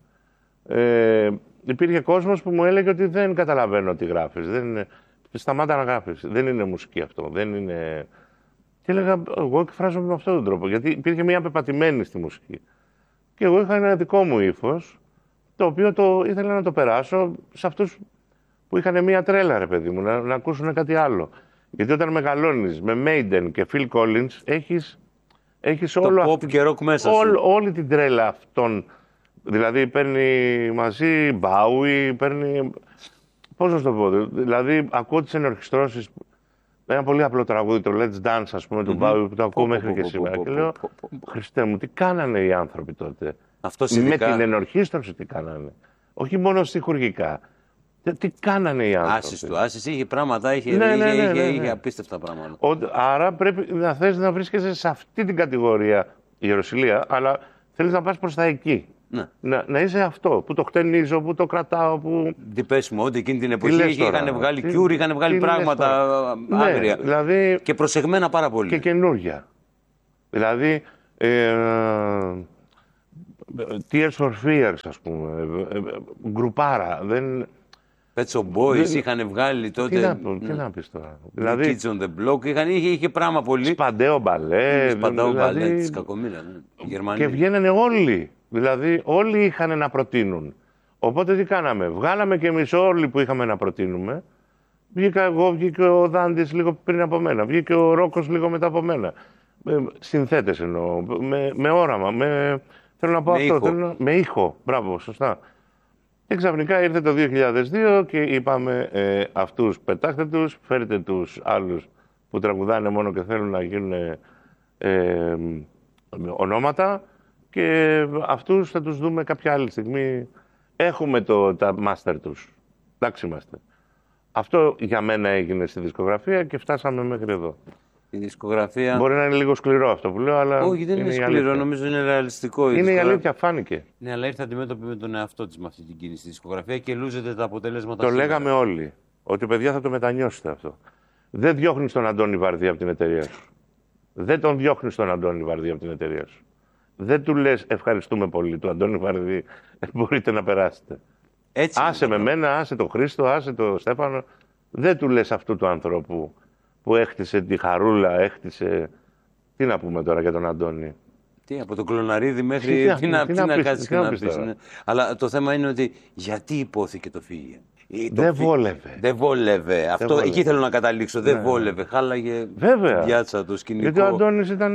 Ε, υπήρχε κόσμος που μου έλεγε ότι δεν καταλαβαίνω τι γράφεις. Δεν είναι... Σταμάτα να γράφεις. Δεν είναι μουσική αυτό. Δεν είναι... Και έλεγα, εγώ εκφράζομαι με αυτόν τον τρόπο. Γιατί υπήρχε μια πεπατημένη στη μουσική. Και εγώ είχα ένα δικό μου ύφος, το οποίο το ήθελα να το περάσω σε αυτούς που είχαν μια τρέλα, ρε παιδί μου, να, να ακούσουν κάτι άλλο. Γιατί όταν μεγαλώνεις με Maiden και Phil Collins, έχεις, έχεις το όλο pop αυτή, και rock μέσα όλ, σου. όλη την τρέλα αυτών. Δηλαδή παίρνει μαζί Bowie, παίρνει... Πώς να σου το πω, δηλαδή ακούω τις ενορχιστρώσεις, ένα πολύ απλό τραγούδι, το Let's Dance, ας πούμε, του Bowie, που το ακούω μέχρι και σήμερα. Και λέω, Χριστέ μου, τι κάνανε οι άνθρωποι τότε. Με την ενορχίστρωση τι κάνανε. Όχι μόνο στιχουργικά. Τι κάνανε οι άνθρωποι. Άσης του, Άσης είχε πράγματα, είχε, ναι, ναι, είχε, ναι, ναι, ναι. είχε απίστευτα πράγματα. Ο, άρα πρέπει να θες να βρίσκεσαι σε αυτή την κατηγορία, η Ιεροσυλία, αλλά θέλεις να πας προς τα εκεί. Ναι. Να, να είσαι αυτό, που το χτενίζω, που το κρατάω, που... Τι πες μου, ότι εκείνη την εποχή είχαν βγάλει κιούρ, είχαν βγάλει πράγματα άγρια. Ναι, δηλαδή... Και προσεγμένα πάρα πολύ. Και καινούργια. Δηλαδή, ε, Tears for Fears, ας πούμε, γκρουπάρα, δεν... Pet Shop Boys δεν... είχαν βγάλει τότε... Τι να, τι να πεις τώρα. Δηλαδή, Kids on the Block, είχαν, είχε, είχε πράγμα πολύ... Σπαντέο μπαλέ. Σπαντέο δηλαδή, μπαλέ της κακομοίρας, ναι. Γερμανία. Και βγαίνανε όλοι. Δηλαδή, όλοι είχαν να προτείνουν. Οπότε τι κάναμε. Βγάλαμε κι εμείς όλοι που είχαμε να προτείνουμε. Βγήκα εγώ, βγήκε ο Δάντης λίγο πριν από μένα. Βγήκε ο Ρόκος λίγο μετά από μένα. Ε, συνθέτες εννοώ. Με, με όραμα. Με, θέλω να πω με αυτό. Ήχο. Θέλω να, με ήχο. Μπράβο, σωστά. Και ξαφνικά ήρθε το δύο χιλιάδες δύο και είπαμε ε, αυτούς πετάχτε τους, φέρετε τους άλλους που τραγουδάνε μόνο και θέλουν να γίνουν ε, ε, ονόματα και αυτούς θα τους δούμε κάποια άλλη στιγμή. Έχουμε το, τα master τους. Εντάξει είμαστε. Αυτό για μένα έγινε στη δισκογραφία και φτάσαμε μέχρι εδώ. Η δισκογραφία... Μπορεί να είναι λίγο σκληρό αυτό που λέω, αλλά. Όχι, δεν είναι, είναι σκληρό, νομίζω είναι ρεαλιστικό. Είναι η αλήθεια, φάνηκε. Ναι, αλλά ήρθε αντιμέτωπη με τον εαυτό τη με αυτή την κίνηση. Στη δισκογραφία και λούζεται τα αποτελέσματα. Το σήμερα. λέγαμε όλοι. Ότι παιδιά θα το μετανιώσετε αυτό. Δεν διώχνει τον Αντώνη Βαρδί από την εταιρεία σου. Δεν τον διώχνει τον Αντώνη Βαρδί από την εταιρεία σου. Δεν του λες ευχαριστούμε πολύ του Αντώνη Βαρδί. Μπορείτε να περάσετε. Έτσι άσε με μένα, άσε τον Χρήστο, άσε τον Στέφανο. Δεν του λες αυτού του ανθρώπου που έχτισε τη χαρούλα, έχτισε. Τι να πούμε τώρα για τον Αντώνη. Τι, από τον Κλωναρίδη μέχρι. Τι, τι, να, τι, τι να, να κάτσεις και να πεις. Ναι. Αλλά το θέμα είναι ότι γιατί υπόθηκε το φύγε. Δεν φύ... βόλευε. Δεν βόλευε. Αυτό βόλευε. Εκεί θέλω να καταλήξω. Δεν ναι. βόλευε. Χάλαγε Βέβαια. διάτσα το σκηνικό. Γιατί ο Αντώνης ήταν.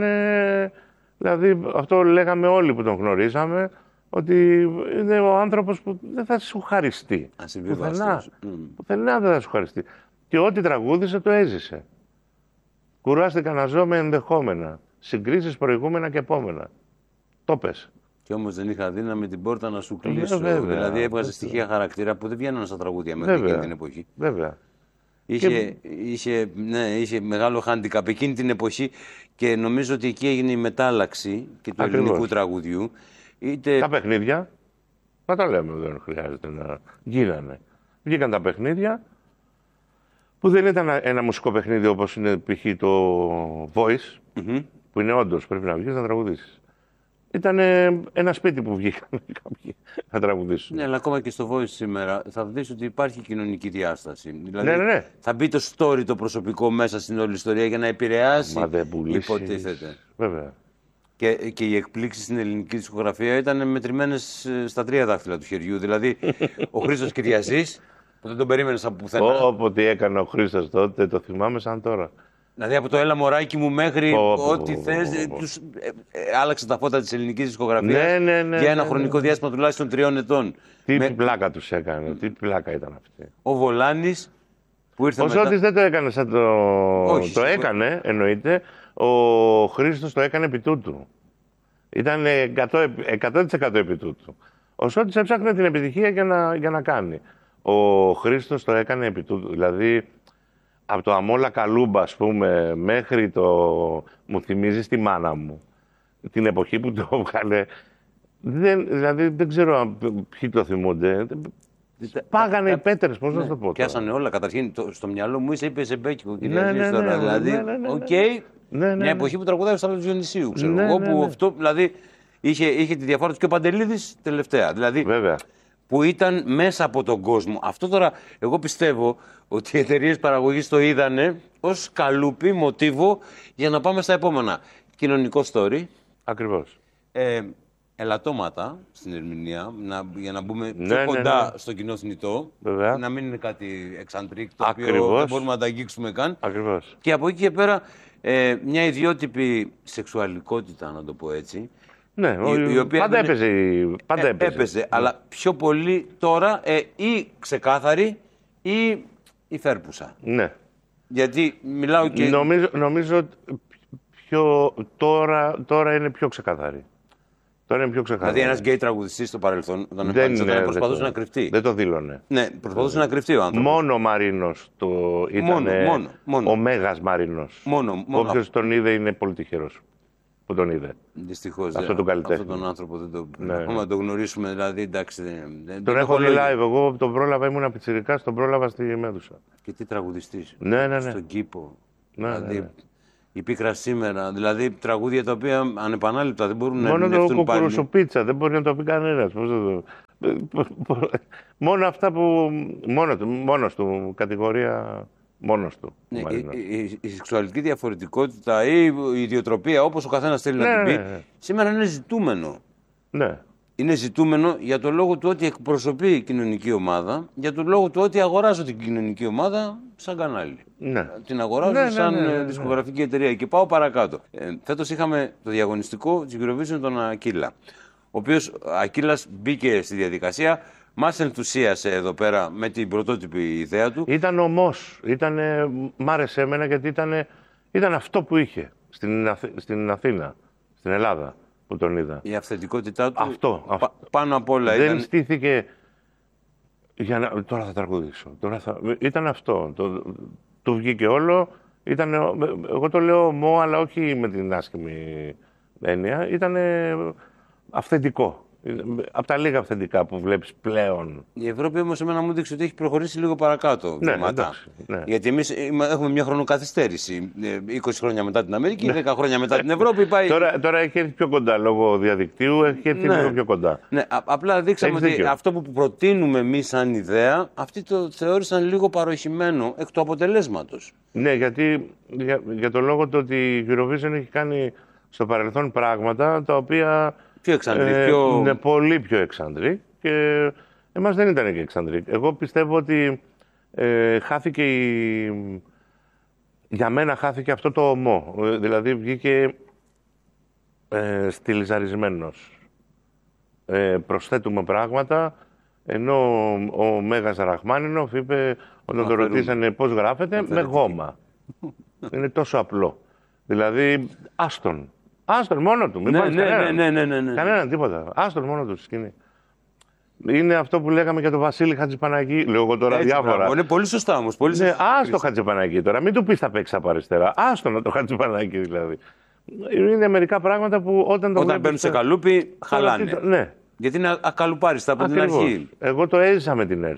Δηλαδή αυτό λέγαμε όλοι που τον γνωρίζαμε. Ότι είναι ο άνθρωπος που δεν θα σου χαριστεί. Πουθενά. Mm. Πουθενά δεν θα σου χαριστεί. Και ό,τι τραγούδισε το έζησε. Κουράστηκα να ζω με ενδεχόμενα. Συγκρίσεις προηγούμενα και επόμενα. Το πες. Κι όμως δεν είχα δύναμη την πόρτα να σου κλείσω. Βέβαια, δηλαδή έβγαζε στοιχεία χαρακτήρα που δεν βγαίνουν στα τραγούδια μέχρι εκείνη την εποχή. Βέβαια. Είχε, και... είχε, ναι, είχε μεγάλο handicap εκείνη την εποχή και νομίζω ότι εκεί έγινε η μετάλλαξη και του Ακριβώς. ελληνικού τραγουδιού. Είτε... Τα παιχνίδια, να τα λέμε, δεν χρειάζεται να γίνανε. Βγήκαν τα παιχνίδια, που δεν ήταν ένα μουσικό παιχνίδι όπως είναι π.χ. το Voice, mm-hmm. που είναι όντως πρέπει να βγεις να τραγουδήσεις. Ήταν ένα σπίτι που βγήκαν κάποιοι να τραγουδήσουν. Ναι, αλλά ακόμα και στο Voice σήμερα θα δεις ότι υπάρχει κοινωνική διάσταση. Δηλαδή, ναι, ναι, ναι. θα μπει το story το προσωπικό μέσα στην όλη ιστορία για να επηρεάσει. Μα δεν πουλήσεις. Υποτίθεται. Βέβαια. Και, και οι εκπλήξεις στην ελληνική δισκογραφία ήταν μετρημένες στα τρία δάχτυλα του χεριού. Δηλαδή, ο Χρήστος Κυριαζής, που δεν τον περίμενες από πουθενά. Όποτε έκανε ο Χρήστος τότε, το θυμάμαι σαν τώρα. Δηλαδή, από το έλα μωράκι μου μέχρι oh, ό,τι oh, θες, oh, oh. τους ε, ε, άλλαξε τα φώτα της ελληνικής δισκογραφίας ναι, ναι, ναι, για ένα ναι, χρονικό ναι. διάστημα τουλάχιστον τριών ετών. Τι Με... πλάκα τους έκανε, τι πλάκα ήταν αυτή. Ο Βολάνης που ήρθε ο μετά... Ο Σώτης δεν το έκανε σαν το... Όχι, το έκανε, εννοείται. Ο Χρήστος το έκανε επί τούτου. Ήταν εκατό τοις εκατό επί τούτου. Ο Σώτης έψαχνε την επιτυχία για να, για να κάνει. Ο Χρήστος το έκανε επί τούτου. Δηλαδή, από το Αμόλα Καλούμπα, ας πούμε, μέχρι το... Μου θυμίζει τη μάνα μου. Την εποχή που το έβγαλε. Δεν, δηλαδή, δεν ξέρω ποιοι το θυμούνται. Πάγανε οι πέτρες, πώς ναι, να το πω. Πιάσανε όλα. Καταρχήν, το, στο μυαλό μου είσαι, είπε Ζεμπέκικο, κυρία ναι, ναι, τώρα. Ναι, δηλαδή, ναι, ναι, ναι, οκ, okay, ναι, ναι, μια εποχή που τραγουδάει στα του Διονυσίου, ξέρω ναι, εγώ, ναι, που ναι. αυτό, δηλαδή, είχε, είχε τη διαφορά του και ο Παντελίδης τελευταία. Δηλαδή, βέβαια. Που ήταν μέσα από τον κόσμο. Αυτό τώρα, εγώ πιστεύω ότι οι εταιρείες παραγωγής το είδανε ως καλούπι, μοτίβο, για να πάμε στα επόμενα. Κοινωνικό story. Ακριβώς. Ε, ελαττώματα στην ερμηνεία, να, για να μπούμε ναι, πιο ναι, κοντά ναι. στο κοινό θνητό. Βέβαια. Να μην είναι κάτι εξαντρίκ, το Ακριβώς. οποίο δεν μπορούμε να τα αγγίξουμε καν. Ακριβώς. Και από εκεί και πέρα, ε, μια ιδιότυπη σεξουαλικότητα, να το πω έτσι. Ναι, η, η οποία πάντα, είναι... έπαιζε, πάντα ε, έπαιζε. έπαιζε. Ναι. Αλλά πιο πολύ τώρα ε, ή ξεκάθαρη ή η φέρπουσα. Ναι. Γιατί μιλάω και... Νομίζω, νομίζω πιο, τώρα, τώρα είναι πιο ξεκάθαρη. Τώρα είναι πιο ξεκάθαρη. Δηλαδή ένας γκέι τραγουδιστής στο παρελθόν, όταν δεν είναι, προσπαθούσε να κρυφτεί. Δεν το δήλωνε. Ναι, προσπαθούσε να κρυφτεί ο άνθρωπος. Μόνο ο Μαρίνος το ήταν μόνο, μόνο, μόνο. ο Μέγας Μαρίνος. Μόνο, μόνο. Όποιος τον είδε είναι πολύ τυχερός. που τον είδε. Δυστυχώς. Αυτό τον καλλιτέχνη. Αυτόν τον άνθρωπο δεν το, ναι. ακόμα το γνωρίσουμε. Δηλαδή, εντάξει, δεν, τον δεν έχω δει live. Εγώ τον πρόλαβα, ήμουν πιτσιρικάς, τον πρόλαβα στη Μέδουσα. Και τι τραγουδιστής. Ναι, ναι, ναι. Στον κήπο. Ναι, δηλαδή, ναι, ναι. Η πίκρα σήμερα. Δηλαδή τραγούδια τα οποία ανεπανάληπτα δεν μπορούν μόνο να ερμηνευτούν πάλι. Μόνο το κουκουρουσουπίτσα, δεν μπορεί να το πει κανένας. Το... μόνο αυτά που. Μόνο του, μόνος του, κατηγορία. Μόνος του. Ναι, η, η, η σεξουαλική διαφορετικότητα ή η ιδιοτροπία, όπως ο καθένας θέλει ναι, να την πει, ναι, ναι. σήμερα είναι ζητούμενο. Ναι. Είναι ζητούμενο για το λόγο του ότι εκπροσωπεί η κοινωνική ομάδα, για το λόγο του ότι αγοράζω την κοινωνική ομάδα σαν κανάλι. Ναι. Την αγοράζω ναι, σαν ναι, ναι, ναι, ναι. δισκογραφική εταιρεία. Και πάω παρακάτω. Ε, φέτος είχαμε το διαγωνιστικό της Eurovision τον Ακύλα, ο οποίος Ακύλας μπήκε στη διαδικασία. Μας ενθουσίασε εδώ πέρα με την πρωτότυπη ιδέα του. Ήταν ομός. Ήτανε, μ' άρεσε εμένα γιατί ήταν, ήταν αυτό που είχε στην, Αθ, στην Αθήνα, στην Ελλάδα που τον είδα. Η αυθεντικότητά του αυτό, πα, αυτό. πάνω απ' όλα δεν ήταν... στήθηκε για να, τώρα θα τραγουδήσω. Τώρα θα, ήταν αυτό. Το, το βγήκε όλο. Ήταν, εγώ το λέω ομό, αλλά όχι με την άσχημη έννοια. Ήταν αυθεντικό. Από τα λίγα αυθεντικά που βλέπεις πλέον. Η Ευρώπη όμως εμένα μου έδειξε ότι έχει προχωρήσει λίγο παρακάτω. Ναι, εντάξει, ναι. Γιατί εμείς έχουμε μια χρονοκαθυστέρηση. είκοσι χρόνια μετά την Αμερική, ναι. δέκα χρόνια μετά την Ευρώπη. Πάει... Τώρα, τώρα έχει έρθει πιο κοντά λόγω διαδικτύου, έχει έρθει ναι. λίγο πιο κοντά. Ναι, απλά δείξαμε Έχεις ότι δίκιο. αυτό που προτείνουμε εμείς σαν ιδέα, αυτοί το θεώρησαν λίγο παροχημένο εκ του αποτελέσματος. Ναι, γιατί για, για το λόγο του ότι η Eurovision έχει κάνει στο παρελθόν πράγματα τα οποία. Πιο εξαντρή, ε, πιο... Ναι, πολύ πιο εξαντρή. Και εμάς δεν ήταν και εξαντρή. Εγώ πιστεύω ότι ε, χάθηκε η... Για μένα χάθηκε αυτό το ομό. Δηλαδή βγήκε ε, στυλιζαρισμένος. Ε, προσθέτουμε πράγματα, ενώ ο Μέγας Ραχμάνινοφ είπε, όταν το ρωτήσανε πώς γράφεται, με γόμα. Είναι τόσο απλό. Δηλαδή, άστον. Άστον μόνο του. Μην ναι, πάρεις ναι, κανέναν. Ναι, ναι, ναι, ναι. Κανέναν, τίποτα. Άστον μόνο του στη σκηνή. Είναι αυτό που λέγαμε για τον Βασίλη Χατζηπαναγή. Λέω εγώ τώρα Έτσι, διάφορα. Μπράβο. Είναι πολύ σωστά όμως. Πολύ ναι, σωστά. άστο Χατζηπαναγή τώρα. Μην του πεις θα παίξει από αριστερά. Άστο να το Χατζηπαναγή δηλαδή. Είναι μερικά πράγματα που όταν το Όταν μπαίνουν σε καλούπι, χαλάνε. Ναι. Γιατί είναι ακαλουπάριστα από Ακριβώς. την αρχή. Εγώ το έζησα με την ΕΡΤ.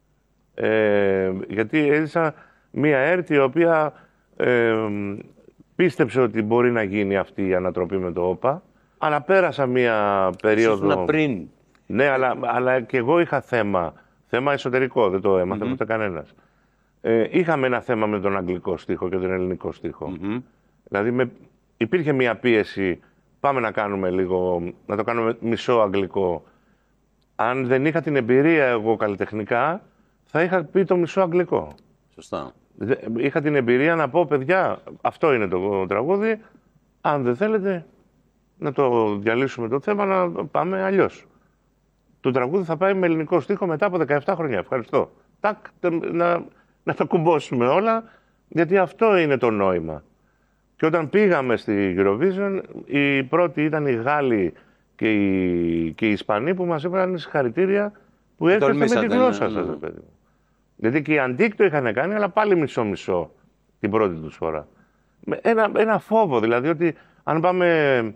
Ε, γιατί έζησα μία ΕΡΤ η οποία ε, πίστεψε ότι μπορεί να γίνει αυτή η ανατροπή με το ΟΠΑ, αλλά πέρασα μία περίοδο... Ήσουν πριν. Ναι, αλλά, αλλά και εγώ είχα θέμα, θέμα εσωτερικό, δεν το έμαθε mm-hmm. ούτε κανένας. Ε, είχαμε ένα θέμα με τον αγγλικό στίχο και τον ελληνικό στίχο. Mm-hmm. Δηλαδή με, υπήρχε μία πίεση, πάμε να κάνουμε λίγο, να το κάνουμε μισό αγγλικό. Αν δεν είχα την εμπειρία εγώ καλλιτεχνικά, θα είχα πει το μισό αγγλικό. Σωστά. Είχα την εμπειρία να πω, παιδιά, αυτό είναι το τραγούδι, αν δεν θέλετε να το διαλύσουμε το θέμα, να πάμε αλλιώς. Το τραγούδι θα πάει με ελληνικό στίχο μετά από δεκαεπτά χρόνια. Ευχαριστώ. Τάκ, να, να τα κουμπώσουμε όλα, γιατί αυτό είναι το νόημα. Και όταν πήγαμε στη Eurovision, οι πρώτοι ήταν οι Γάλλοι και οι, και οι Ισπανοί που μας είπαν συγχαρητήρια που έρχεστε με τη γλώσσα σας, παιδί μου. Γιατί και οι Αντίκ το είχαν κάνει, αλλά πάλι μισό-μισό την πρώτη τους φορά. Ένα, ένα φόβο, δηλαδή, ότι αν πάμε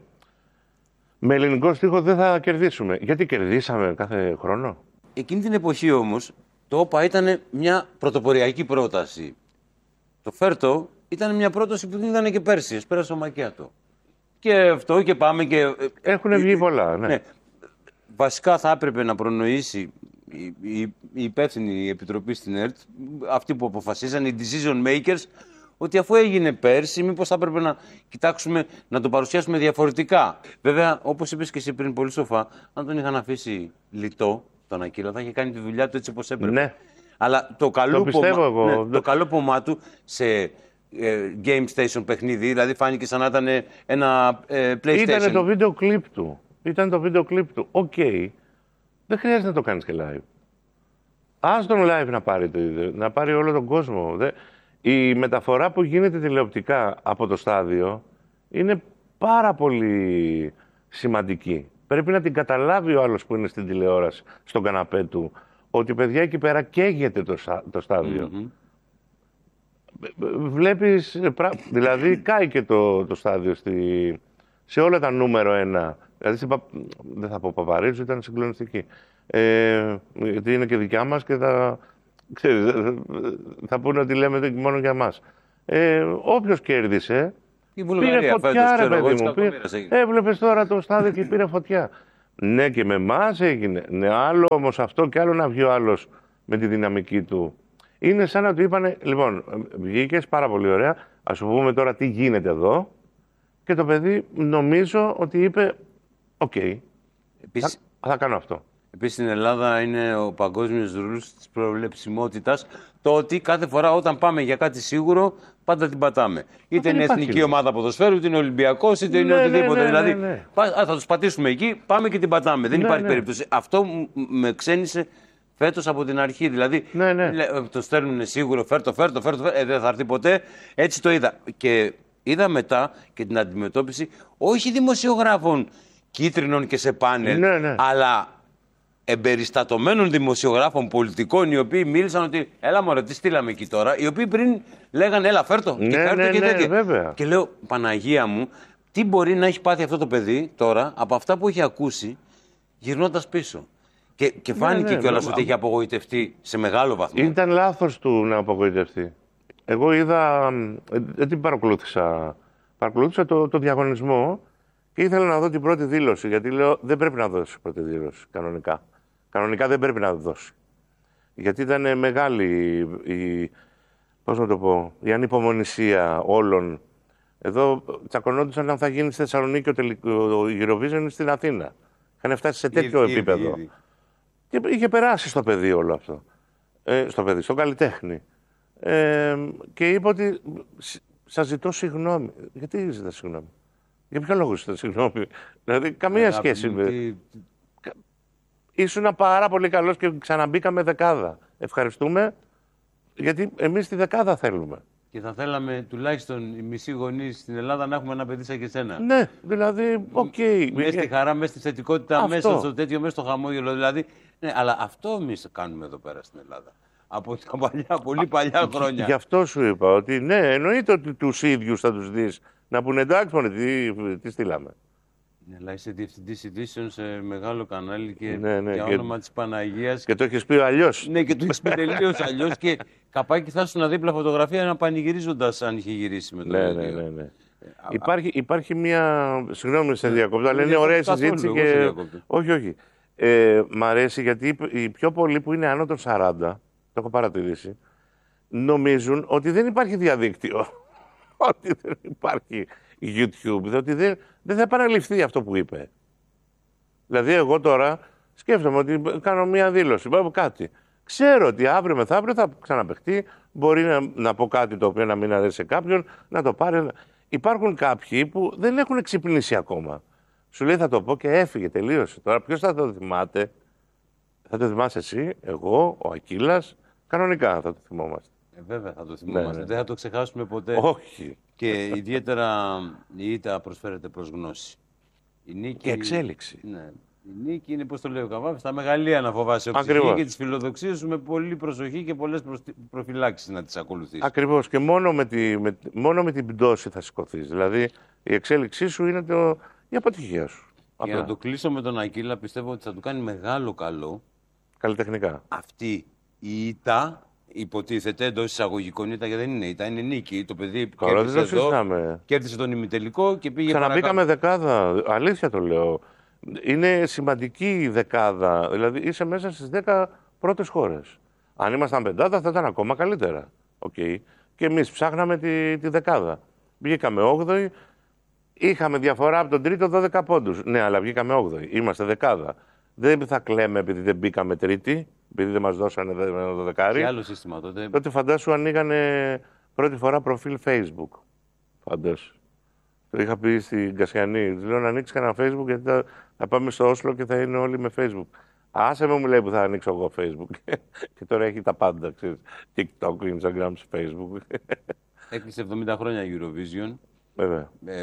με ελληνικό στίχο δεν θα κερδίσουμε. Γιατί κερδίσαμε κάθε χρόνο. Εκείνη την εποχή όμως, το ΟΠΑ ήταν μια πρωτοποριακή πρόταση. Το Φέρτο ήταν μια πρόταση που δεν ήταν και πέρσι, εσπέρασε ο Μακιάτο. Και αυτό και πάμε και... Έχουν βγει πολλά, ναι. ναι. Βασικά θα έπρεπε να προνοήσει η, η, η υπεύθυνη επιτροπή στην ΕΡΤ, αυτοί που αποφασίζαν, οι decision makers, ότι αφού έγινε πέρσι, μήπως θα έπρεπε να κοιτάξουμε να το παρουσιάσουμε διαφορετικά. Βέβαια, όπως είπες και εσύ πριν πολύ σοφά, αν τον είχαν αφήσει λιτό, τον Ακύλα, θα είχε κάνει τη δουλειά του έτσι όπως έπρεπε. Ναι. Αλλά το καλό, το, πόμα, εγώ. Ναι, το καλό πομά του σε ε, game station παιχνίδι, δηλαδή φάνηκε σαν να ήταν ένα ε, PlayStation. Ήτανε το βίντεο κλιπ του. Ήταν το βίντεο κλιπ του. Οκ. Okay. Δεν χρειάζεται να το κάνεις και live. Ας τον live να πάρει το ίδιο, να πάρει όλο τον κόσμο. Η μεταφορά που γίνεται τηλεοπτικά από το στάδιο είναι πάρα πολύ σημαντική. Πρέπει να την καταλάβει ο άλλος που είναι στην τηλεόραση, στον καναπέ του, ότι παιδιά εκεί πέρα καίγεται το, το στάδιο. Mm-hmm. Βλέπεις, δηλαδή κάει και το, το στάδιο στη, σε όλα τα νούμερο ένα. Δηλαδή, στην Πα... δεν θα πω Παπαρίζου, ήταν συγκλονιστική. Ε, γιατί είναι και δικιά μας και θα, ξέρεις, θα πούνε ότι λέμε μόνο για μας. Ε, όποιος κέρδισε, η Βουλγαρία, πήρε φωτιά, φέτος, ρε παιδί εγώ, μου. Πήρε... Έβλεπες τώρα το στάδιο και πήρε φωτιά. Ναι, και με εμάς έγινε. Ναι, άλλο όμως αυτό και άλλο να βγει ο άλλος με τη δυναμική του. Είναι σαν να του είπανε, λοιπόν, βγήκες πάρα πολύ ωραία, ας σου πούμε τώρα τι γίνεται εδώ. Και το παιδί νομίζω ότι είπε, οκ, okay, Επίσης... θα, θα κάνω αυτό. Επίσης στην Ελλάδα είναι ο παγκόσμιος ρούλος της προβλεψιμότητας, το ότι κάθε φορά όταν πάμε για κάτι σίγουρο, πάντα την πατάμε. Είτε είναι εθνική ναι. ομάδα ποδοσφαίρου, είτε είναι Ολυμπιακός, είτε είναι ναι, οτιδήποτε. Ναι, ναι, δηλαδή, ναι, ναι. θα τους πατήσουμε εκεί, πάμε και την πατάμε. Δεν ναι, υπάρχει ναι. περίπτωση. Αυτό με ξένησε φέτος από την αρχή. Δηλαδή, ναι, ναι. το στέλνουν σίγουρο, φέρτο, φέρτο, φέρτο, φέρτο ε, δεν θα έρθει ποτέ. Έτσι το είδα. Και είδα μετά και την αντιμετώπιση όχι δημοσιογράφων κίτρινων και σε πάνελ, ναι, ναι. αλλά εμπεριστατωμένων δημοσιογράφων πολιτικών, οι οποίοι μίλησαν ότι έλα μωρέ, τι στείλαμε εκεί τώρα, οι οποίοι πριν λέγανε έλα φέρτο ναι, και φέρτο ναι, και ναι, τέτοια. Βέβαια. Και λέω Παναγία μου, τι μπορεί να έχει πάθει αυτό το παιδί τώρα από αυτά που έχει ακούσει γυρνώντας πίσω. Και, και φάνηκε ναι, ναι, κιόλας ναι, ότι έχει απογοητευτεί σε μεγάλο βαθμό. Ήταν λάθος του να απογοητευτεί. Εγώ είδα, δεν την παρακολούθησα, παρακολούθησα το, το διαγωνισμό και ήθελα να δω την πρώτη δήλωση, γιατί λέω δεν πρέπει να δώσει πρώτη δήλωση, κανονικά. Κανονικά δεν πρέπει να δώσει. Γιατί ήταν μεγάλη η, πώς να το πω, η ανυπομονησία όλων. Εδώ τσακωνόντουσαν αν θα γίνει στη Θεσσαλονίκη ο, τελικό, ο Eurovision ή στην Αθήνα. Είχαν φτάσει σε τέτοιο ήδη, επίπεδο. Ήδη, ήδη. Και είχε περάσει στο παιδί όλο αυτό. Ε, στο παιδί, στον καλλιτέχνη. Ε, και είπε ότι σας ζητώ συγγνώμη. Γιατί ζητά συγγνώμη? Για ποιο λόγο ζητά συγγνώμη? Δηλαδή, καμία ε, σχέση με... Τι... Ήσουν πάρα πολύ καλός και ξαναμπήκαμε δεκάδα. Ευχαριστούμε, γιατί εμείς τη δεκάδα θέλουμε. Και θα θέλαμε τουλάχιστον οι μισοί γονείς στην Ελλάδα να έχουμε ένα παιδί σαν και σένα. Ναι, δηλαδή, οκ. Okay. Μέσα στη χαρά, μέσα στη θετικότητα, αυτό. Μέσα στο τέτοιο, μέσα στο χαμόγελο. Δηλαδή, ναι, αλλά αυτό εμείς κάνουμε εδώ πέρα στην Ελλάδα. Από τα παλιά, πολύ παλιά χρόνια. Γι' αυτό σου είπα ότι ναι, εννοείται ότι τους ίδιους θα τους δεις να πούνε εντάξει, μόνοι, τι, τι στείλαμε. Ναι, αλλά είσαι διευθυντής ειδήσεων σε μεγάλο κανάλι και ναι, ναι, για και... όνομα της Παναγίας. Και το έχεις πει αλλιώς. Ναι, και το έχεις πει τελείως αλλιώς. Και καπάκι θα ήσουν δίπλα φωτογραφία να πανηγυρίζοντας αν είχε γυρίσει με το ναι, ναι, ναι, ναι. Ε, υπάρχει, υπάρχει μια. Συγγνώμη, σε διακόπτω, αλλά είναι ωραία συζήτηση. Και... όχι, όχι. Ε, μ' αρέσει γιατί οι πιο πολλοί που είναι άνω των σαράντα, το έχω παρατηρήσει, νομίζουν ότι δεν υπάρχει διαδίκτυο. Ότι δεν υπάρχει YouTube, ότι δεν, δεν θα επαναληφθεί αυτό που είπε. Δηλαδή, εγώ τώρα σκέφτομαι ότι κάνω μία δήλωση, πάω κάτι. Ξέρω ότι αύριο μεθαύριο θα ξαναπαιχτεί, μπορεί να, να πω κάτι το οποίο να μην αρέσει σε κάποιον, να το πάρει. Υπάρχουν κάποιοι που δεν έχουν ξυπνήσει ακόμα. Σου λέει θα το πω και έφυγε, τελείωσε. Τώρα ποιος θα το θυμάται? Θα το θυμάσαι εσύ, εγώ, ο Ακύλας, κανονικά θα το θυμόμαστε. Ε, βέβαια θα το θυμόμαστε, ναι, ναι. Δεν θα το ξεχάσουμε ποτέ. Όχι. Και ιδιαίτερα η ήττα προσφέρεται προς γνώση. Η νίκη... Και εξέλιξη. Ναι. Η νίκη είναι, πώς το λέει ο Καβάφης, τα μεγαλεία να φοβάσαι ψυχή και τις φιλοδοξίες σου με πολύ προσοχή και πολλές προφυλάξεις να τις ακολουθείς. Ακριβώς. Και μόνο με, τη, με, μόνο με την πτώση θα σηκωθείς. Δηλαδή η εξέλιξή σου είναι το, η αποτυχία σου. Για να το κλείσω με τον Ακύλα, πιστεύω ότι θα του κάνει μεγάλο καλό. Καλλιτεχνικά. Αυτή η ήττα, υποτίθεται εντός εισαγωγικών ήττα, γιατί δεν είναι ήττα, είναι νίκη. Το παιδί κέρδισε εδώ, κέρδισε τον ημιτελικό και πήγε Ξαναμπήκαμε δεκάδα. Αλήθεια το λέω. Είναι σημαντική η δεκάδα. Δηλαδή είσαι μέσα στις δέκα πρώτες χώρες. Αν ήμασταν πεντάδα θα ήταν ακόμα καλύτερα. Okay. Και εμείς ψάχναμε τη, τη δεκάδα. Βγήκαμε όγδοη. Είχαμε διαφορά από τον τρίτο δώδεκα πόντους. Ναι, αλλά βγήκαμε όγδοη. Είμαστε δεκάδα. Δεν θα κλαίμε επειδή δεν μπήκαμε τρίτη, επειδή δεν μας δώσανε το δεκάρι. Και άλλο σύστημα τότε. Τότε φαντάσου ανοίγανε πρώτη φορά προφίλ Facebook. Φαντάσου. Το είχα πει στην Κασιανή. Του λέω να ανοίξει κανένα Facebook γιατί θα, θα πάμε στο Όσλο και θα είναι όλοι με Facebook. Άσε με, μου λέει, που θα ανοίξω εγώ Facebook. Και τώρα έχει τα πάντα, ξέρεις. TikTok, Instagram, Facebook. Έκλεισε εβδομήντα χρόνια Eurovision. Βέβαια. Ε,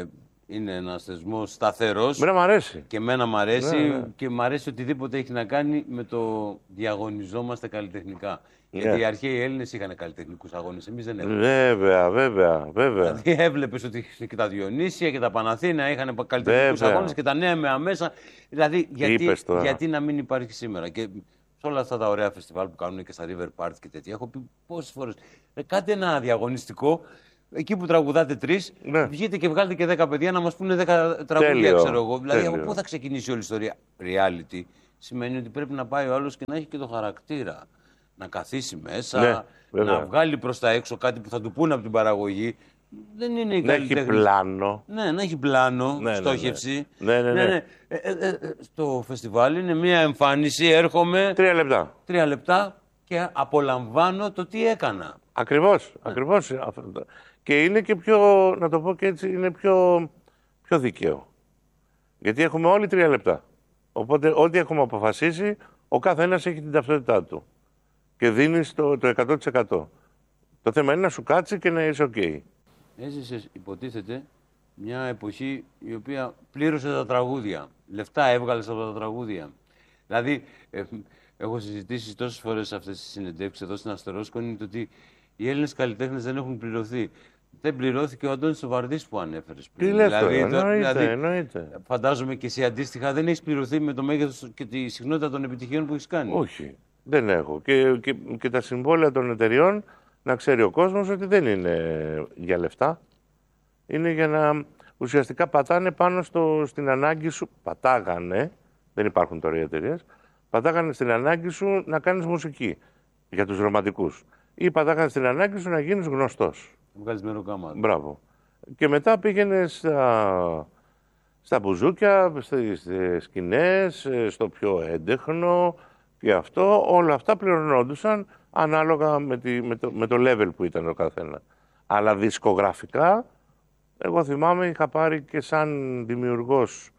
Είναι ένας θεσμός σταθερός. Μένα μ' αρέσει. Και εμένα μ' αρέσει. Ναι, ναι. Και μ' αρέσει οτιδήποτε έχει να κάνει με το διαγωνιζόμαστε καλλιτεχνικά. Ναι. Γιατί οι αρχαίοι Έλληνες είχαν καλλιτεχνικούς αγώνες. Εμείς δεν έχουμε. Βέβαια, βέβαια, βέβαια. Δηλαδή έβλεπες ότι και τα Διονύσια και τα Παναθήνα είχαν καλλιτεχνικούς Βέβαια. αγώνες και τα νέα με αμέσα. Δηλαδή γιατί, Είπες τώρα. γιατί να μην υπάρχει σήμερα. Και σε όλα αυτά τα ωραία φεστιβάλ που κάνουν και στα River Party και τέτοια, έχω πει πόσες φορές. Ε, κάντε ένα διαγωνιστικό. Εκεί που τραγουδάτε τρεις, Ναι. βγείτε και βγάλετε και δέκα παιδιά να μας πούνε δέκα τραγουδία, Τέλειο, ξέρω εγώ. Δηλαδή, τέλειο. από πού θα ξεκινήσει όλη η ιστορία. Reality σημαίνει ότι πρέπει να πάει ο άλλος και να έχει και το χαρακτήρα. Να καθίσει μέσα, Ναι, βέβαια. να βγάλει προς τα έξω κάτι που θα του πούνε από την παραγωγή. Δεν είναι η Να έχει καλλιτέχνη. πλάνο. Ναι, να έχει πλάνο, Ναι, ναι, στόχευση. ναι. Ναι, ναι, ναι. Ε, ε, ε, ε, στο φεστιβάλ είναι μια εμφάνιση, έρχομαι. Τρία λεπτά. Τρία λεπτά και απολαμβάνω το τι έκανα. Ακριβώς, ακριβώς. Αυτό. Και είναι και πιο, να το πω και έτσι, είναι πιο, πιο δίκαιο. Γιατί έχουμε όλοι τρία λεπτά. Οπότε ό,τι έχουμε αποφασίσει, ο κάθε ένας έχει την ταυτότητά του. Και δίνεις το, το εκατό τοις εκατό. Το θέμα είναι να σου κάτσει και να είσαι ok. Έζησες, υποτίθεται, μια εποχή η οποία πλήρωσε τα τραγούδια. Λεφτά έβγαλες από τα τραγούδια. Δηλαδή, ε, έχω συζητήσει τόσες φορές αυτές τις συνεντεύξεις εδώ στην Αστερόσκονη το ότι οι Έλληνες καλλιτέχνες δεν έχουν πληρωθεί. Δεν πληρώθηκε ο Αντώνης Σοβαρδής που ανέφερες πριν. Τι λες τώρα, το- εννοείται, δηλαδή, εννοείται. φαντάζομαι και εσύ αντίστοιχα δεν έχεις πληρωθεί με το μέγεθος και τη συχνότητα των επιτυχιών που έχεις κάνει. Όχι, δεν έχω. Και, και, και τα συμβόλαια των εταιριών, να ξέρει ο κόσμος ότι δεν είναι για λεφτά. Είναι για να ουσιαστικά πατάνε πάνω στο, στην ανάγκη σου. Πατάγανε, δεν υπάρχουν τώρα οι εταιρείες, πατάγανε στην ανάγκη σου να κάνεις μουσική για τους ρομαντικούς. Ή πατάγανε στην ανάγκη σου να γίνεις γνωστός. Να βγάλεις μεροκάμα. Μπράβο. Και μετά πήγαινε στα, στα μπουζούκια, στις, στις σκηνές, στο πιο έντεχνο και αυτό. Όλα αυτά πληρωνόντουσαν ανάλογα με, τη, με, το, με το level που ήταν ο καθένα. Αλλά δισκογραφικά, εγώ θυμάμαι είχα πάρει και σαν δημιουργός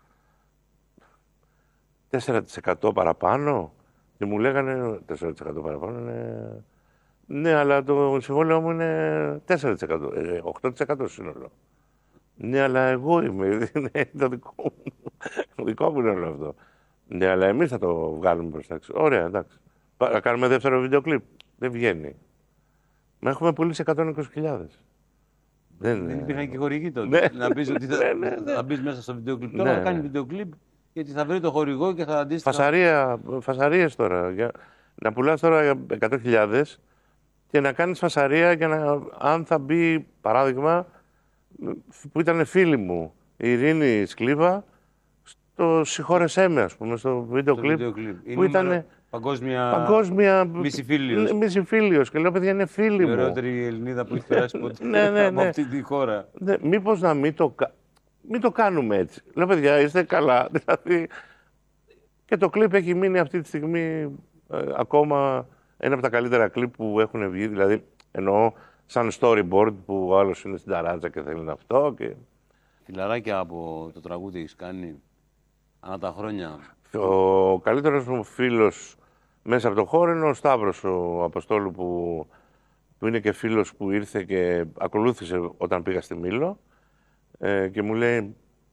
τέσσερα τοις εκατό παραπάνω και μου λέγανε τέσσερα τοις εκατό παραπάνω είναι... Ναι, αλλά το συμβόλαιο μου είναι τέσσερα τοις εκατό, ε, οκτώ τοις εκατό σύνολο. Ναι, αλλά εγώ είμαι, είναι το δικό μου, το δικό μου είναι όλο αυτό. Ναι, αλλά εμείς θα το βγάλουμε προς τα έξω. Ωραία, εντάξει. Πα- Να κάνουμε δεύτερο βίντεο κλιπ. Δεν βγαίνει. Μα έχουμε πουλήσει εκατόν είκοσι χιλιάδες. Δεν, Δεν είναι- υπήρχαν και χορηγοί τότε. Ναι. Να πεις ότι θα, Ναι, ναι, ναι. θα μπεις μέσα στο βίντεο κλιπ. Ναι, Τώρα θα ναι. κάνει βίντεο κλιπ γιατί θα βρει το χορηγό και θα αντίστοιχα. Φασαρία, φασαρίες τώρα. Για, να πουλάς τώρα για εκατό χιλιάδες και να κάνεις φασαρία για να, αν θα μπει, παράδειγμα, που ήταν φίλη μου, η Ειρήνη Σκλίβα, στο «Συγχώρεσέ με», ας πούμε, στο βίντεο Το κλιπ, βίντεο κλιπ. που Είναι ήταν νούμερο- παγκόσμια, παγκόσμια μισηφίλιος. μισηφίλιος. Και λέω, παιδιά, είναι φίλη Η μου. ωραιότερη Ελληνίδα που έχει περάσει ποτέ Ναι, ναι, από ναι. αυτή τη χώρα. Ναι, μήπως να μην το, κα- μην το κάνουμε έτσι. Λέω, παιδιά, είστε καλά. Δηλαδή, και το κλιπ έχει μείνει αυτή τη στιγμή ε, ακόμα ένα από τα καλύτερα κλιπ που έχουν βγει. Δηλαδή, εννοώ σαν storyboard που ο άλλος είναι στην ταράτσα και θέλει αυτό. Και... Φιλαράκια από το τραγούδι έχεις κάνει ανά τα χρόνια. Ο καλύτερος μου φίλος μέσα από το χώρο είναι ο Σταύρος, ο Αποστόλου, που, που είναι και φίλος που ήρθε και ακολούθησε όταν πήγα στη Μήλο ε, και μου λέει,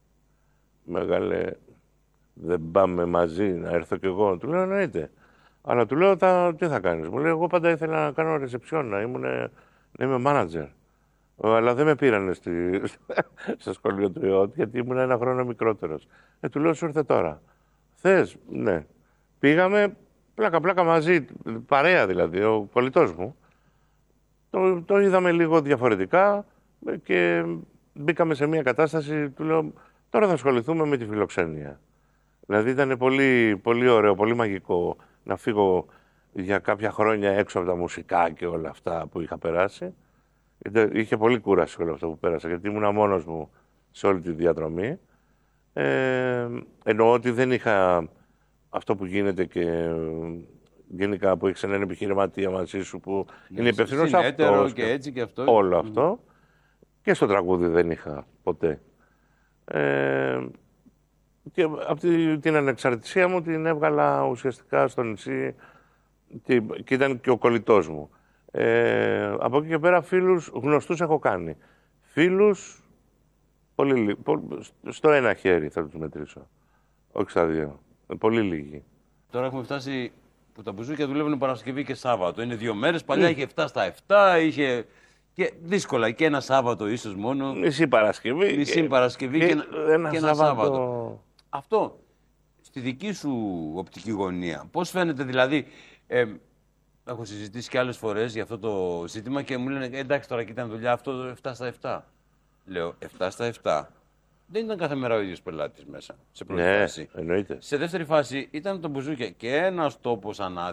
μεγάλε, δεν πάμε μαζί να έρθω κι εγώ. Του λέω, εννοείται. Αλλά του λέω, τα, τι θα κάνεις. Μου λέει, εγώ πάντα ήθελα να κάνω ρεσεψιόν, να, ήμουν, να είμαι manager. Αλλά δεν με πήρανε στη, στο σχολείο του ΕΟΤ γιατί ήμουν ένα χρόνο μικρότερος. Ε, του λέω, σου ήρθε τώρα. Θες, ναι. Πήγαμε πλάκα-πλάκα μαζί, παρέα δηλαδή, ο κολλητός μου. Το, το είδαμε λίγο διαφορετικά και μπήκαμε σε μια κατάσταση, του λέω, τώρα θα ασχοληθούμε με τη φιλοξενία. Δηλαδή ήταν πολύ, πολύ ωραίο, πολύ μαγικό να φύγω για κάποια χρόνια έξω από τα μουσικά και όλα αυτά που είχα περάσει. Γιατί είχε πολύ κούραση όλο αυτό που πέρασα, γιατί ήμουν μόνος μου σε όλη τη διαδρομή. Ε, εννοώ ότι δεν είχα αυτό που γίνεται και γενικά που έχεις έναν επιχειρηματία μαζί σου που Ναι, είναι υπευθυνός συνέτερο αυτός και έτσι και αυτό. όλο αυτό. Και στο τραγούδι δεν είχα ποτέ. Ε, και από τη- την ανεξαρτησία μου την έβγαλα ουσιαστικά στο νησί και, και ήταν και ο κολλητός μου. Ε, από εκεί και πέρα φίλους γνωστούς έχω κάνει. Φίλους Πολύ, λι- πο- στο ένα χέρι θα τους μετρήσω. Όχι στα δύο. Πολύ λίγοι. Τώρα έχουμε φτάσει που τα μπουζούκια δουλεύουν Παρασκευή και Σάββατο. Είναι δύο μέρες. Παλιά είχε επτά στα επτά, είχε. Και δύσκολα. Και ένα Σάββατο ίσως μόνο. Μισή Παρασκευή. Μισή και- Παρασκευή και, και ένα, ένα και ένα Σάββατο. Σάββατο. Αυτό. Στη δική σου οπτική γωνία, πώς φαίνεται δηλαδή. Ε, έχω συζητήσει και άλλες φορές για αυτό το ζήτημα και μου λένε εντάξει τώρα κοίτα δουλειά αυτό επτά στα επτά. Λέω επτά στα επτά. Δεν ήταν κάθε μέρα ο ίδιος πελάτης μέσα. Σε πρώτη Ναι, φάση. εννοείται. Σε δεύτερη φάση ήταν το μπουζούκια και ένας τόπος ανάδειξης.